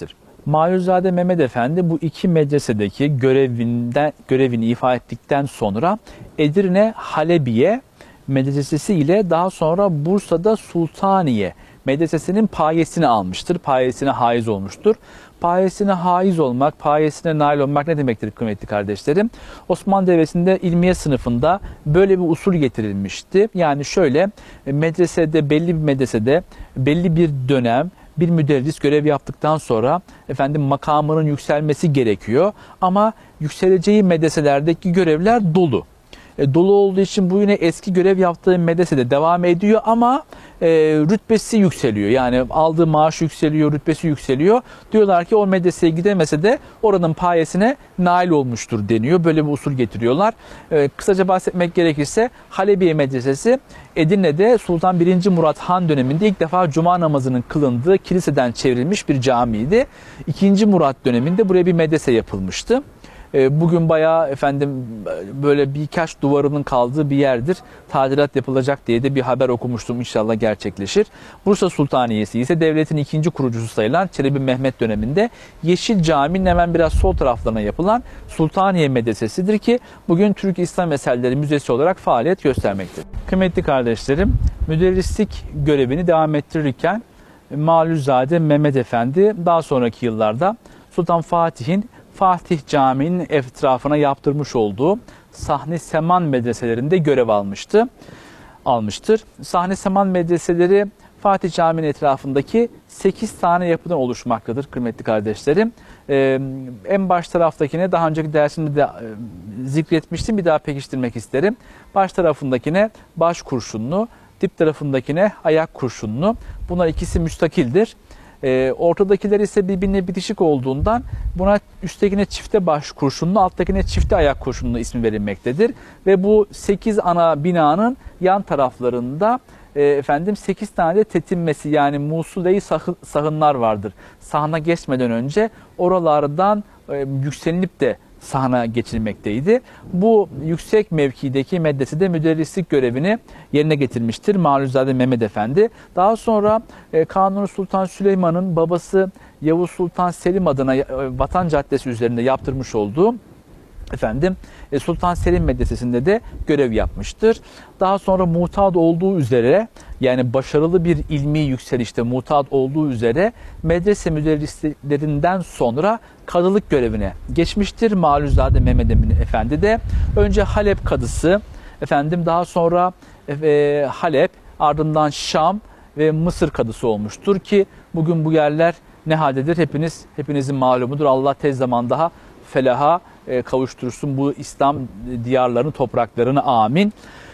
Maluzade Mehmet Efendi bu iki medresedeki görevinden, görevini ifa ettikten sonra Edirne Halebiye medresesi ile daha sonra Bursa'da Sultaniye medresesinin payesini almıştır. Payesine haiz olmuştur. Payesine haiz olmak, payesine nail olmak ne demektir kıymetli kardeşlerim? Osmanlı Devleti'nde ilmiye sınıfında böyle bir usul getirilmişti. Yani şöyle, medresede, belli bir medresede belli bir dönem bir müderris görev yaptıktan sonra efendim makamının yükselmesi gerekiyor. Ama yükseleceği medreselerdeki görevler dolu. E, dolu olduğu için bu yine eski görev yaptığı medresede devam ediyor ama e, rütbesi yükseliyor. Yani aldığı maaş yükseliyor, rütbesi yükseliyor. Diyorlar ki o medreseye gidemese de oranın payesine nail olmuştur deniyor. Böyle bir usul getiriyorlar. E, kısaca bahsetmek gerekirse Halebiye Medresesi Edirne'de Sultan birinci Murat Han döneminde ilk defa cuma namazının kılındığı kiliseden çevrilmiş bir camiydi. ikinci Murat döneminde buraya bir medrese yapılmıştı. Bugün bayağı efendim böyle birkaç duvarının kaldığı bir yerdir. Tadilat yapılacak diye de bir haber okumuştum. İnşallah gerçekleşir. Bursa Sultaniyesi ise devletin ikinci kurucusu sayılan Çelebi Mehmet döneminde Yeşil Cami'nin hemen biraz sol taraflarına yapılan Sultaniye Medresesi'dir ki bugün Türk İslam Eserleri Müzesi olarak faaliyet göstermektedir. Kıymetli kardeşlerim, müderrislik görevini devam ettirirken Maluzade Mehmet Efendi daha sonraki yıllarda Sultan Fatih'in Fatih Camii'nin etrafına yaptırmış olduğu Sahne Seman medreselerinde görev almıştı. Almıştır. Sahne Seman medreseleri Fatih Camii'nin etrafındaki sekiz tane yapıdan oluşmaktadır kıymetli kardeşlerim. Ee, en baş taraftakine daha önceki dersimde de e, zikretmiştim. Bir daha pekiştirmek isterim. Baş tarafındakine baş kurşunlu, dip tarafındakine ayak kurşunlu. Bunlar ikisi müstakildir. E, ortadakiler ise birbirine bitişik olduğundan buna üsttekine çifte baş kurşunlu, alttakine çifte ayak kurşunlu ismi verilmektedir. Ve bu sekiz ana binanın yan taraflarında e, efendim sekiz tane de tetinmesi yani musule-i sahınlar vardır. Sahna geçmeden önce oralardan e, yükselinip de sahna geçilmekteydi. Bu yüksek mevkideki medresede müderrislik görevini yerine getirmiştir Maluzade Mehmet Efendi. Daha sonra e, Kanuni Sultan Süleyman'ın babası Yavuz Sultan Selim adına e, Vatan Caddesi üzerinde yaptırmış olduğu efendim e, Sultan Selim Medresesi'nde de görev yapmıştır. Daha sonra mutat olduğu üzere yani başarılı bir ilmi yükselişte mutat olduğu üzere medrese müderrislerinden sonra kadılık görevine geçmiştir. Maluzade Mehmet Efendi de önce Halep kadısı, efendim daha sonra e, Halep, ardından Şam ve Mısır kadısı olmuştur ki bugün bu yerler ne haldedir hepiniz hepinizin malumudur. Allah tez zaman daha felaha e, kavuştursun bu İslam diyarlarını, topraklarını, amin.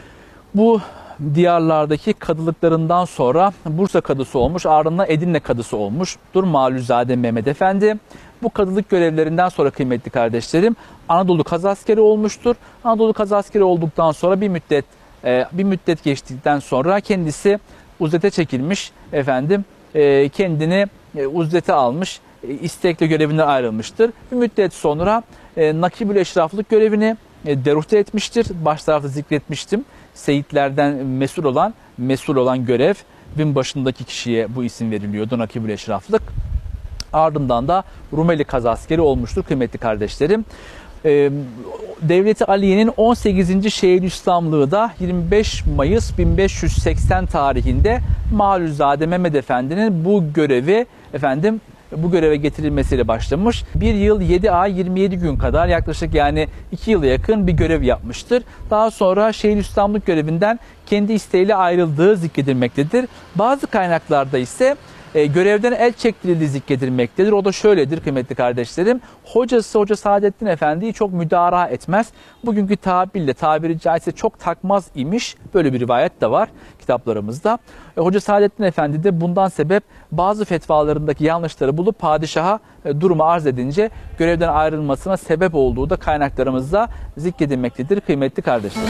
Bu diyarlardaki kadılıklarından sonra Bursa kadısı olmuş, ardından Edirne kadısı olmuştur Maluzade Mehmet Efendi. Bu kadılık görevlerinden sonra kıymetli kardeşlerim Anadolu Kazaskeri olmuştur. Anadolu Kazaskeri olduktan sonra bir müddet e, bir müddet geçtikten sonra kendisi uzlete çekilmiş efendim e, kendini e, uzlete almış, e, istekle görevinden ayrılmıştır. Bir müddet sonra e, Nakibül Eşraflık görevini e, deruhte etmiştir. Baş tarafta zikretmiştim. Seyitlerden mesul olan mesul olan görev bin başındaki kişiye bu isim veriliyordu Nakibül Eşraflık. Ardından da Rumeli Kazaskeri olmuştur kıymetli kardeşlerim. Ee, Devleti Aliye'nin on sekizinci Şeyhülislamlığı da yirmi beş Mayıs bin beş yüz seksen tarihinde Maluzade Mehmet Efendi'nin bu görevi efendim bu göreve getirilmesiyle başlamış. Bir yıl yedi ay yirmi yedi gün kadar yaklaşık yani iki yıla yakın bir görev yapmıştır. Daha sonra Şeyhülislamlık görevinden kendi isteğiyle ayrıldığı zikredilmektedir. Bazı kaynaklarda ise E, görevden el çektirildiği zikredilmektedir. O da şöyledir kıymetli kardeşlerim. Hocası Hoca Saadettin Efendi'yi çok müdara etmez. Bugünkü tabirle tabiri caizse çok takmaz imiş. Böyle bir rivayet de var kitaplarımızda. E, Hoca Saadettin Efendi de bundan sebep bazı fetvalarındaki yanlışları bulup padişaha e, durumu arz edince görevden ayrılmasına sebep olduğu da kaynaklarımızda zikredilmektedir kıymetli kardeşlerim.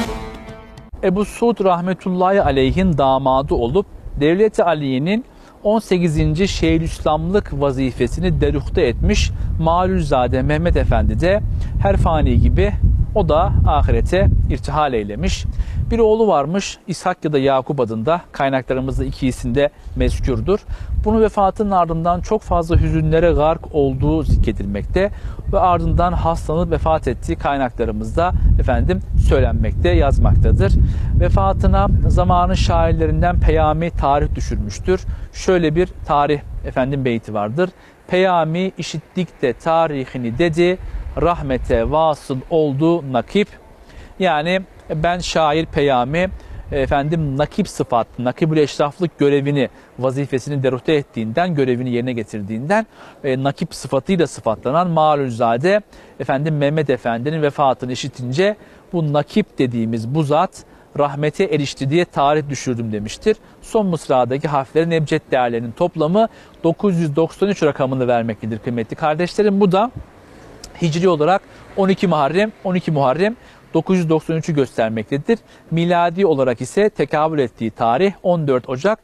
Ebu Suud rahmetullahi aleyhin damadı olup Devleti Aliye'nin on sekizinci Şeyhülislamlık vazifesini deruhte etmiş Maluzade Mehmet Efendi de her fani gibi o da ahirete irtihal eylemiş. Bir oğlu varmış İshak ya da Yakup adında, kaynaklarımızda iki isim de mezkürdür. Bunun vefatının ardından çok fazla hüzünlere gark olduğu zikredilmekte ve ardından hastalanıp vefat ettiği kaynaklarımızda efendim söylenmekte, yazmaktadır. Vefatına zamanın şairlerinden Peyami tarih düşürmüştür. Şöyle bir tarih efendim beyti vardır. Peyami işittik de tarihini dedi, rahmete vasıl oldu nakip. Yani ben şair Peyami efendim nakip sıfat, nakibül eşraflık görevini, vazifesini derute ettiğinden, görevini yerine getirdiğinden e, nakip sıfatıyla sıfatlanan Malulzade efendim Mehmet Efendi'nin vefatını işitince bu nakip dediğimiz bu zat rahmete erişti diye tarih düşürdüm demiştir. Son mısradaki harflerin ebced değerlerinin toplamı dokuz yüz doksan üç rakamını vermektedir kıymetli kardeşlerim. Bu da hicri olarak on iki Muharrem, on iki Muharrem dokuz yüz doksan üçü göstermektedir. Miladi olarak ise tekabül ettiği tarih on dört Ocak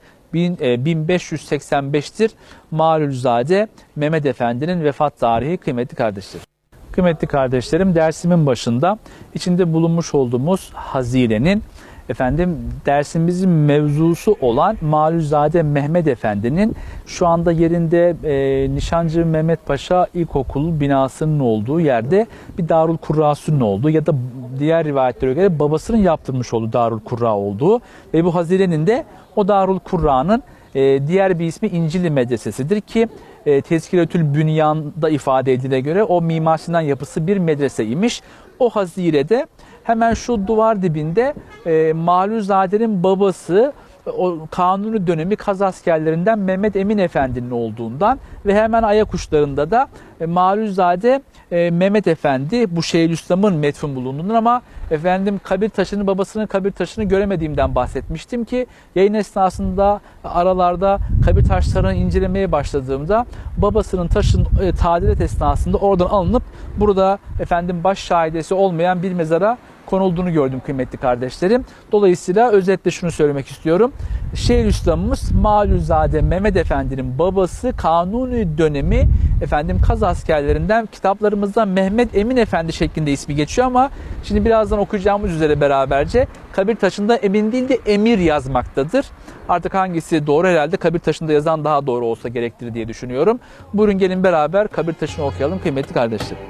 bin beş yüz seksen beş'tir. Malulzade Mehmet Efendi'nin vefat tarihi kıymetli kardeşlerim. Kıymetli kardeşlerim, dersimin başında içinde bulunmuş olduğumuz hazinenin efendim dersimizin mevzusu olan Malulzade Mehmet Efendi'nin şu anda yerinde e, Nişancı Mehmet Paşa İlkokulu binasının olduğu yerde bir Darul Kurra'sının olduğu ya da diğer rivayetlere göre babasının yaptırmış olduğu Darul Kurra olduğu ve bu hazinenin de o Darul Kurra'nın e, diğer bir ismi İncili Medresesi'dir ki e, Tezkiretül Bünyan'da ifade edildiğine göre o mimarisinden yapısı bir medrese imiş. O hazirede hemen şu duvar dibinde e, Malulzade'nin babası o Kanuni dönemi Kaz askerlerinden Mehmet Emin Efendi'nin olduğundan ve hemen ayak uçlarında da e, Malulzade e, Mehmet Efendi bu Şeyhülislam'ın metfun bulunduğundan ama efendim kabir taşını babasının kabir taşını göremediğimden bahsetmiştim ki yayın esnasında aralarda kabir taşlarını incelemeye başladığımda babasının taşın e, tadilat esnasında oradan alınıp burada efendim baş şahidesi olmayan bir mezara konulduğunu gördüm kıymetli kardeşlerim. Dolayısıyla özetle şunu söylemek istiyorum. Şeyhülislam'ımız Malulzade Mehmet Efendi'nin babası Kanuni dönemi efendim Kaz askerlerinden kitaplarımızda Mehmet Emin Efendi şeklinde ismi geçiyor ama şimdi birazdan okuyacağımız üzere beraberce kabir taşında Emin değil de Emir yazmaktadır. Artık hangisi doğru, herhalde kabir taşında yazan daha doğru olsa gerektir diye düşünüyorum. Buyurun gelin beraber kabir taşını okuyalım kıymetli kardeşlerim.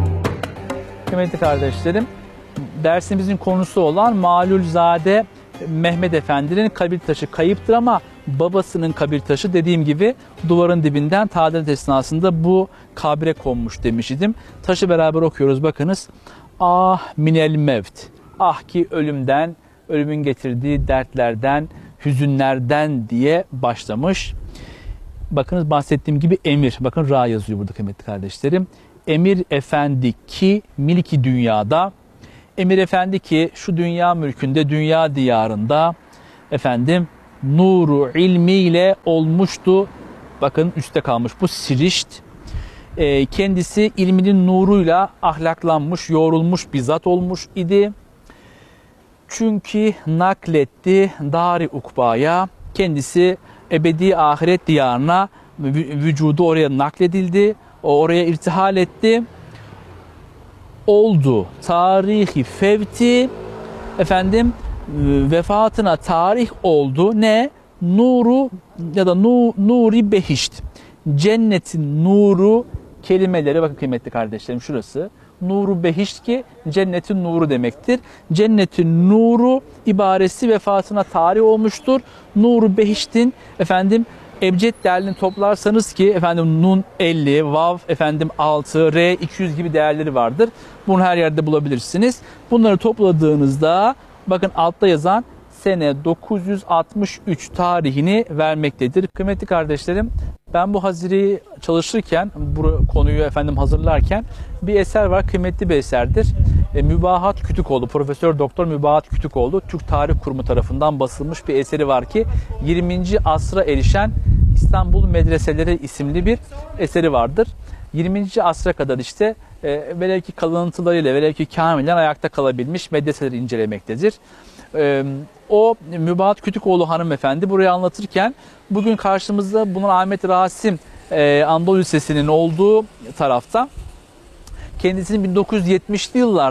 Kıymetli kardeşlerim, dersimizin konusu olan Malulzade Mehmet Efendi'nin kabir taşı kayıptır ama babasının kabir taşı dediğim gibi duvarın dibinden tadilat esnasında bu kabre konmuş demiş idim. Taşı beraber okuyoruz, bakınız. Ah minel mevt. Ah ki ölümden, ölümün getirdiği dertlerden, hüzünlerden diye başlamış. Bakınız bahsettiğim gibi emir. Bakın ra yazıyor burada kıymetli kardeşlerim. Emir Efendi ki milki dünyada, Emir Efendi ki şu dünya mülkünde, dünya diyarında efendim nuru ilmiyle olmuştu. Bakın üstte kalmış bu sirişt. E, kendisi ilminin nuruyla ahlaklanmış, yoğrulmuş bir zat olmuş idi. Çünkü nakletti dari ukbaya, kendisi ebedi ahiret diyarına, vücudu oraya nakledildi. O oraya irtihal etti. Oldu tarihi fevti efendim vefatına tarih oldu. Ne? Nuru ya da nu, nuri behişt. Cennetin nuru kelimeleri, bakın kıymetli kardeşlerim şurası. Nuru behişt ki cennetin nuru demektir. Cennetin nuru ibaresi vefatına tarih olmuştur. Nuru behiştin efendim ebced değerlerini toplarsanız ki efendim nun elli, vav efendim altı, re iki yüz gibi değerleri vardır. Bunu her yerde bulabilirsiniz. Bunları topladığınızda bakın altta yazan sene dokuz yüz altmış üç tarihini vermektedir. Kıymetli kardeşlerim, ben bu hazireyi çalışırken, bu konuyu efendim hazırlarken bir eser var, kıymetli bir eserdir. E, Mübahat Kütükoğlu, Profesör Doktor Mübahat Kütükoğlu, Türk Tarih Kurumu tarafından basılmış bir eseri var ki yirminci asra erişen İstanbul Medreseleri isimli bir eseri vardır. yirminci asra kadar işte e, velev ki kalıntılarıyla, velev ki kamilen ayakta kalabilmiş medreseleri incelemektedir. E, o Mübahat Kütükoğlu hanımefendi burayı anlatırken bugün karşımızda bunun Ahmet Rasim e, Anadolu Lisesi'nin olduğu tarafta kendisinin bin dokuz yüz yetmişli yıllarda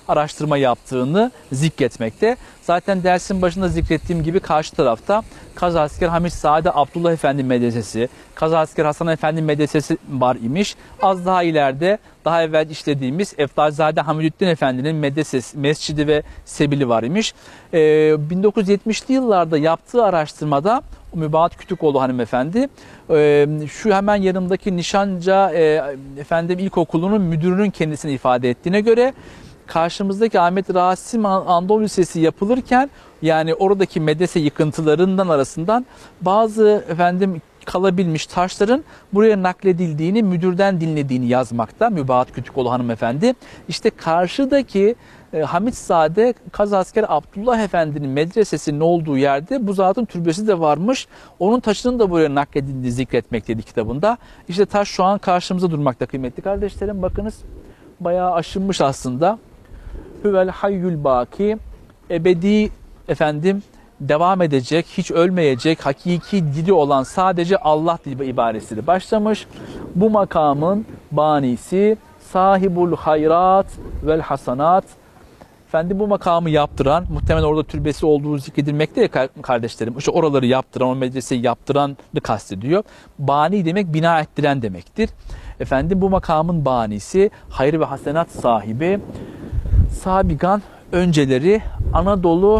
araştırma yaptığını zikretmekte. Zaten dersin başında zikrettiğim gibi karşı tarafta Kazasker Hamit Sade Abdullah Efendi Medresesi, Kazasker Hasan Efendi Medresesi var imiş. Az daha ileride daha evvel işlediğimiz Eftalzade Hamidüddin Efendi'nin medresesi, mescidi ve sebili var imiş. Ee, bin dokuz yüz yetmişli yıllarda yaptığı araştırmada Mübahat Kütükoğlu hanımefendi e, şu hemen yanımdaki Nişanca e, efendim İlkokulu'nun müdürünün kendisini ifade ettiğine göre karşımızdaki Ahmet Rasim Anadolu Lisesi yapılırken yani oradaki medrese yıkıntılarından arasından bazı efendim kalabilmiş taşların buraya nakledildiğini, müdürden dinlediğini yazmakta Mübahat Kütükoğlu hanımefendi. İşte karşıdaki e, Hamitzade Kazasker Abdullah Efendi'nin medresesinin olduğu yerde bu zatın türbesi de varmış. Onun taşının da buraya nakledildiğini zikretmekteydi kitabında. İşte taş şu an karşımıza durmakta kıymetli kardeşlerim. Bakınız bayağı aşınmış aslında. Hüvel hayyül baki, ebedi efendim devam edecek, hiç ölmeyecek, hakiki dili olan sadece Allah dili ibaresiyle başlamış. Bu makamın banisi sahibul hayrat vel hasanat. Efendim bu makamı yaptıran, muhtemelen orada türbesi olduğu zikredilmekte ya kardeşlerim. İşte oraları yaptıran, o medreseyi yaptıranı kastediyor. Bani demek bina ettiren demektir. Efendim bu makamın banisi, hayır ve hasenat sahibi, sabigan önceleri Anadolu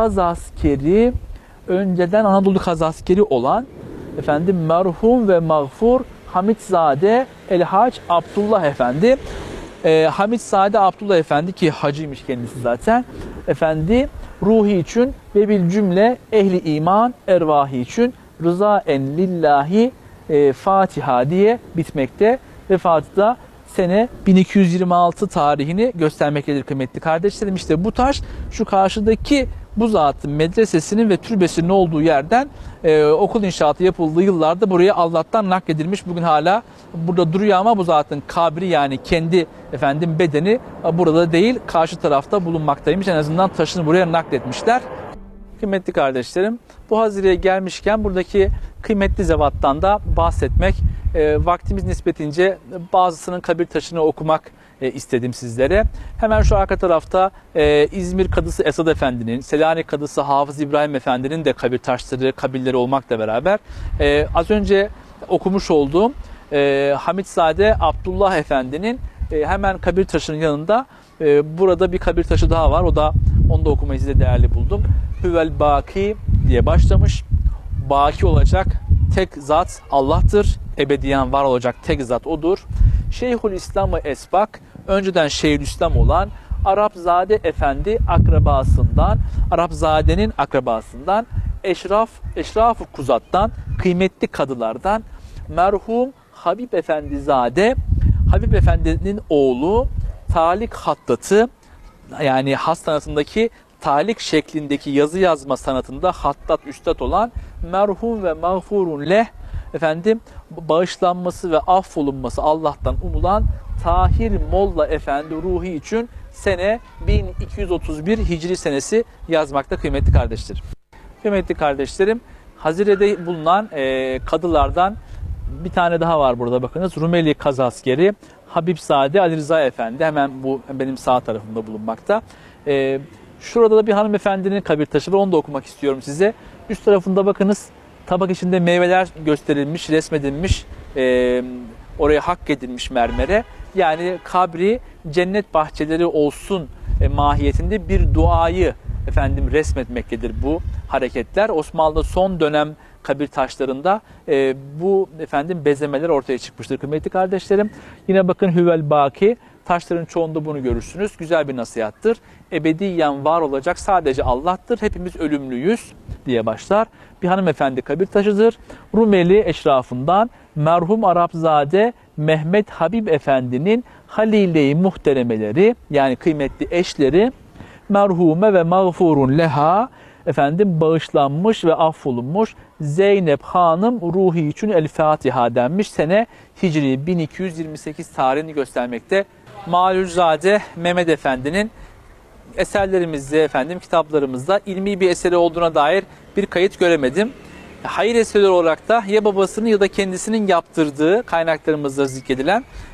Kazaskeri, önceden Anadolu Kazaskeri olan efendim merhum ve mağfur Hamitzade El-Hac Abdullah Efendi. E, Hamitzade Abdullah Efendi ki hacıymış kendisi zaten. Efendi ruhi için ve bil cümle ehli iman ervahi için rıza en lillahi e, Fatiha diye bitmekte. Vefatı da sene bin iki yüz yirmi altı tarihini göstermektedir kıymetli kardeşlerim. İşte bu taş şu karşıdaki bu zatın medresesinin ve türbesinin olduğu yerden e, okul inşaatı yapıldığı yıllarda buraya Allah'tan nakledilmiş. Bugün hala burada duruyor ama bu zatın kabri yani kendi efendim bedeni burada değil karşı tarafta bulunmaktaymış. En azından taşını buraya nakletmişler. Kıymetli kardeşlerim bu hazireye gelmişken buradaki kıymetli zevattan da bahsetmek e, vaktimiz nispetince bazısının kabir taşını okumak e, istedim sizlere. Hemen şu arka tarafta e, İzmir Kadısı Esad Efendi'nin, Selanik Kadısı Hafız İbrahim Efendi'nin de kabir taşları, kabirleri olmakla beraber e, az önce okumuş olduğum e, Hamitzade Abdullah Efendi'nin e, hemen kabir taşının yanında e, burada bir kabir taşı daha var. O da onu da okumayı size değerli buldum. Hüvel Baki diye başlamış. Baki olacak tek zat Allah'tır. Ebediyen var olacak tek zat odur. Şeyhül İslam-ı Esbak, önceden Şeyhülislam olan Arapzade Efendi akrabasından, Arapzade'nin akrabasından, Eşraf, Eşraf-ı Kuzat'tan, kıymetli kadılardan, merhum Habib Efendizade, Habib Efendi'nin oğlu, Talik Hattatı, yani hastanasındaki talik şeklindeki yazı yazma sanatında hattat üstad olan merhum ve mağfurun leh efendim bağışlanması ve affolunması Allah'tan umulan Tahir Molla Efendi ruhi için sene bin iki yüz otuz bir Hicri senesi yazmakta kıymetli kardeşlerim. Kıymetli kardeşlerim, Hazire'de bulunan e, kadılardan bir tane daha var burada bakınız. Rumeli Kazaskeri Habibzade Ali Rıza Efendi hemen bu benim sağ tarafımda bulunmakta. E, şurada da bir hanımefendinin kabir taşı var, onu da okumak istiyorum size. Üst tarafında bakınız tabak içinde meyveler gösterilmiş, resmedilmiş, e, oraya hak edilmiş mermere. Yani kabri cennet bahçeleri olsun e, mahiyetinde bir duayı efendim resmetmektedir bu hareketler. Osmanlı'da son dönem kabir taşlarında e, bu efendim bezemeler ortaya çıkmıştır kıymetli kardeşlerim. Yine bakın Hüvel Baki, taşların çoğunda bunu görürsünüz. Güzel bir nasihattır. Ebediyen var olacak sadece Allah'tır. Hepimiz ölümlüyüz diye başlar. Bir hanımefendi kabir taşıdır. Rumeli eşrafından merhum Arapzade Mehmet Habib Efendi'nin halile-i muhteremeleri yani kıymetli eşleri merhume ve mağfurun leha efendim bağışlanmış ve affolunmuş Zeynep Hanım ruhi için El Fatiha denmiş. Sene Hicri bin iki yüz yirmi sekiz tarihini göstermekte. Malulzade Mehmet Efendi'nin eserlerimizde efendim kitaplarımızda ilmi bir eseri olduğuna dair bir kayıt göremedim. Hayır eseri olarak da ya babasının ya da kendisinin yaptırdığı kaynaklarımızda zikredilen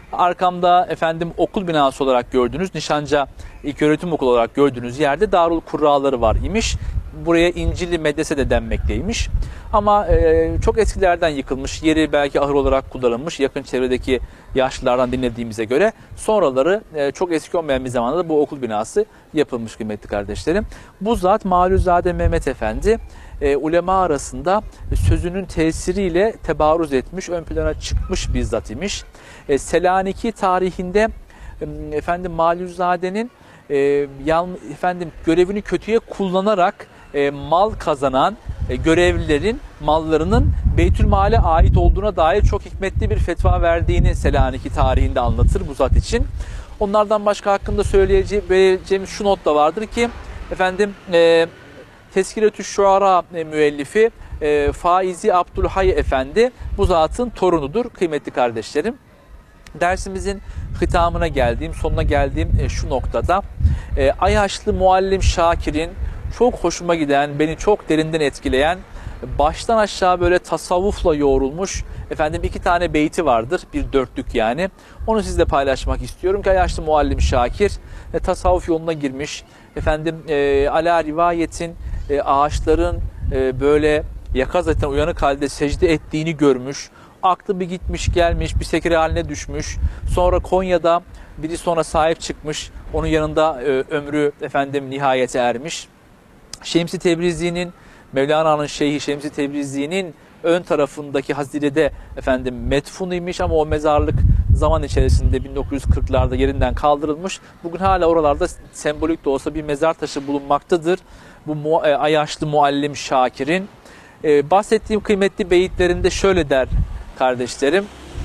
Arkamda efendim okul binası olarak gördüğünüz, Nişanca İlköğretim Okulu olarak gördüğünüz yerde Darul Kurraları var imiş. Buraya İncilli Medrese de denmekteymiş. Ama e, çok eskilerden yıkılmış, yeri belki ahır olarak kullanılmış, yakın çevredeki yaşlılardan dinlediğimize göre. Sonraları e, çok eski olmayan bir zamanda da bu okul binası yapılmış kıymetli kardeşlerim. Bu zat Maluzade Mehmet Efendi e, ulema arasında sözünün tesiriyle tebarruz etmiş, ön plana çıkmış bir zat imiş. E, Selanik'i tarihinde e, efendim Maluzade'nin e, yan, efendim görevini kötüye kullanarak e, mal kazanan e, görevlilerin mallarının Beytülmal'e ait olduğuna dair çok hikmetli bir fetva verdiğini Selanik'i tarihinde anlatır bu zat için. Onlardan başka hakkında söyleyeceğimiz şu not da vardır ki efendim e, Tezkiretü Şuara e, müellifi e, Faizi Abdülhay Efendi bu zatın torunudur kıymetli kardeşlerim. Dersimizin hitamına geldiğim, sonuna geldiğim e, şu noktada e, Ayaşlı Muallim Şakir'in çok hoşuma giden, beni çok derinden etkileyen, baştan aşağı böyle tasavvufla yoğrulmuş efendim iki tane beyti vardır, bir dörtlük yani. Onu sizle paylaşmak istiyorum ki Ayaşlı Muallim Şakir e, tasavvuf yoluna girmiş. Efendim e, ala rivayetin e, ağaçların e, böyle yakazaten uyanık halde secde ettiğini görmüş. Aklı bir gitmiş gelmiş, bir sekire haline düşmüş. Sonra Konya'da biri sonra sahip çıkmış. Onun yanında e, ömrü efendim nihayete ermiş. Şems-i Tebrizi'nin, Mevlana'nın şeyhi Şems-i Tebrizi'nin ön tarafındaki hazirede efendim metfun imiş ama o mezarlık zaman içerisinde bin dokuz yüz kırklarda yerinden kaldırılmış. Bugün hala oralarda sembolik de olsa bir mezar taşı bulunmaktadır. Bu mu, e, Ayaşlı Muallim Şakir'in. E, bahsettiğim kıymetli beyitlerinde şöyle der kardeşlerim.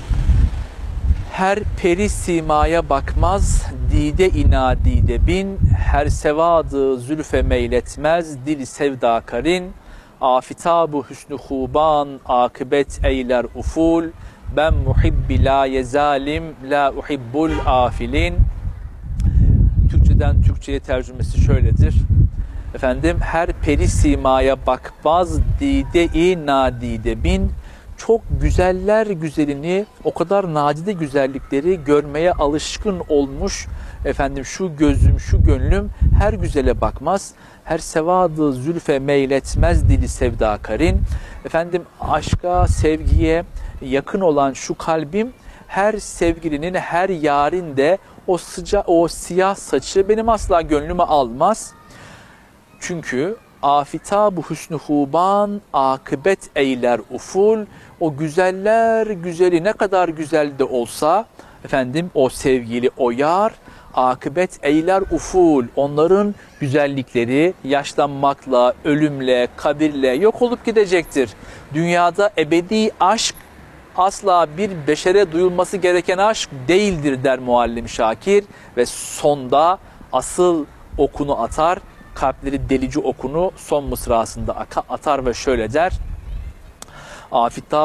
Her peri simaya bakmaz, dide ina dide bin, her sevadı zülfe meyletmez, dil sevda karin, afitabu hüsnü huban, akıbet eyler uful, ben muhibbi la yezalim, la uhibbul afilin. Türkçeden Türkçe'ye tercümesi şöyledir. Efendim, her peri simaya bakmaz, dide-i nadide bin, çok güzeller güzelini, o kadar nadide güzellikleri görmeye alışkın olmuş efendim şu gözüm, şu gönlüm her güzele bakmaz. Her sevadı zülfe meyletmez dili sevda karin. Efendim aşka, sevgiye yakın olan şu kalbim her sevgilinin, her yarın de o sıca, o siyah saçı benim asla gönlüme almaz. Çünkü afitabu hüsnü huban, akıbet eyler uful. O güzeller güzeli ne kadar güzel de olsa efendim o sevgili o yar, akıbet eyler uful. Onların güzellikleri yaşlanmakla, ölümle, kabirle yok olup gidecektir. Dünyada ebedi aşk asla bir beşere duyulması gereken aşk değildir der Muallim Şakir ve sonda asıl okunu atar. Kalpleri delici okunu son mısrasında atar ve şöyle der. Afita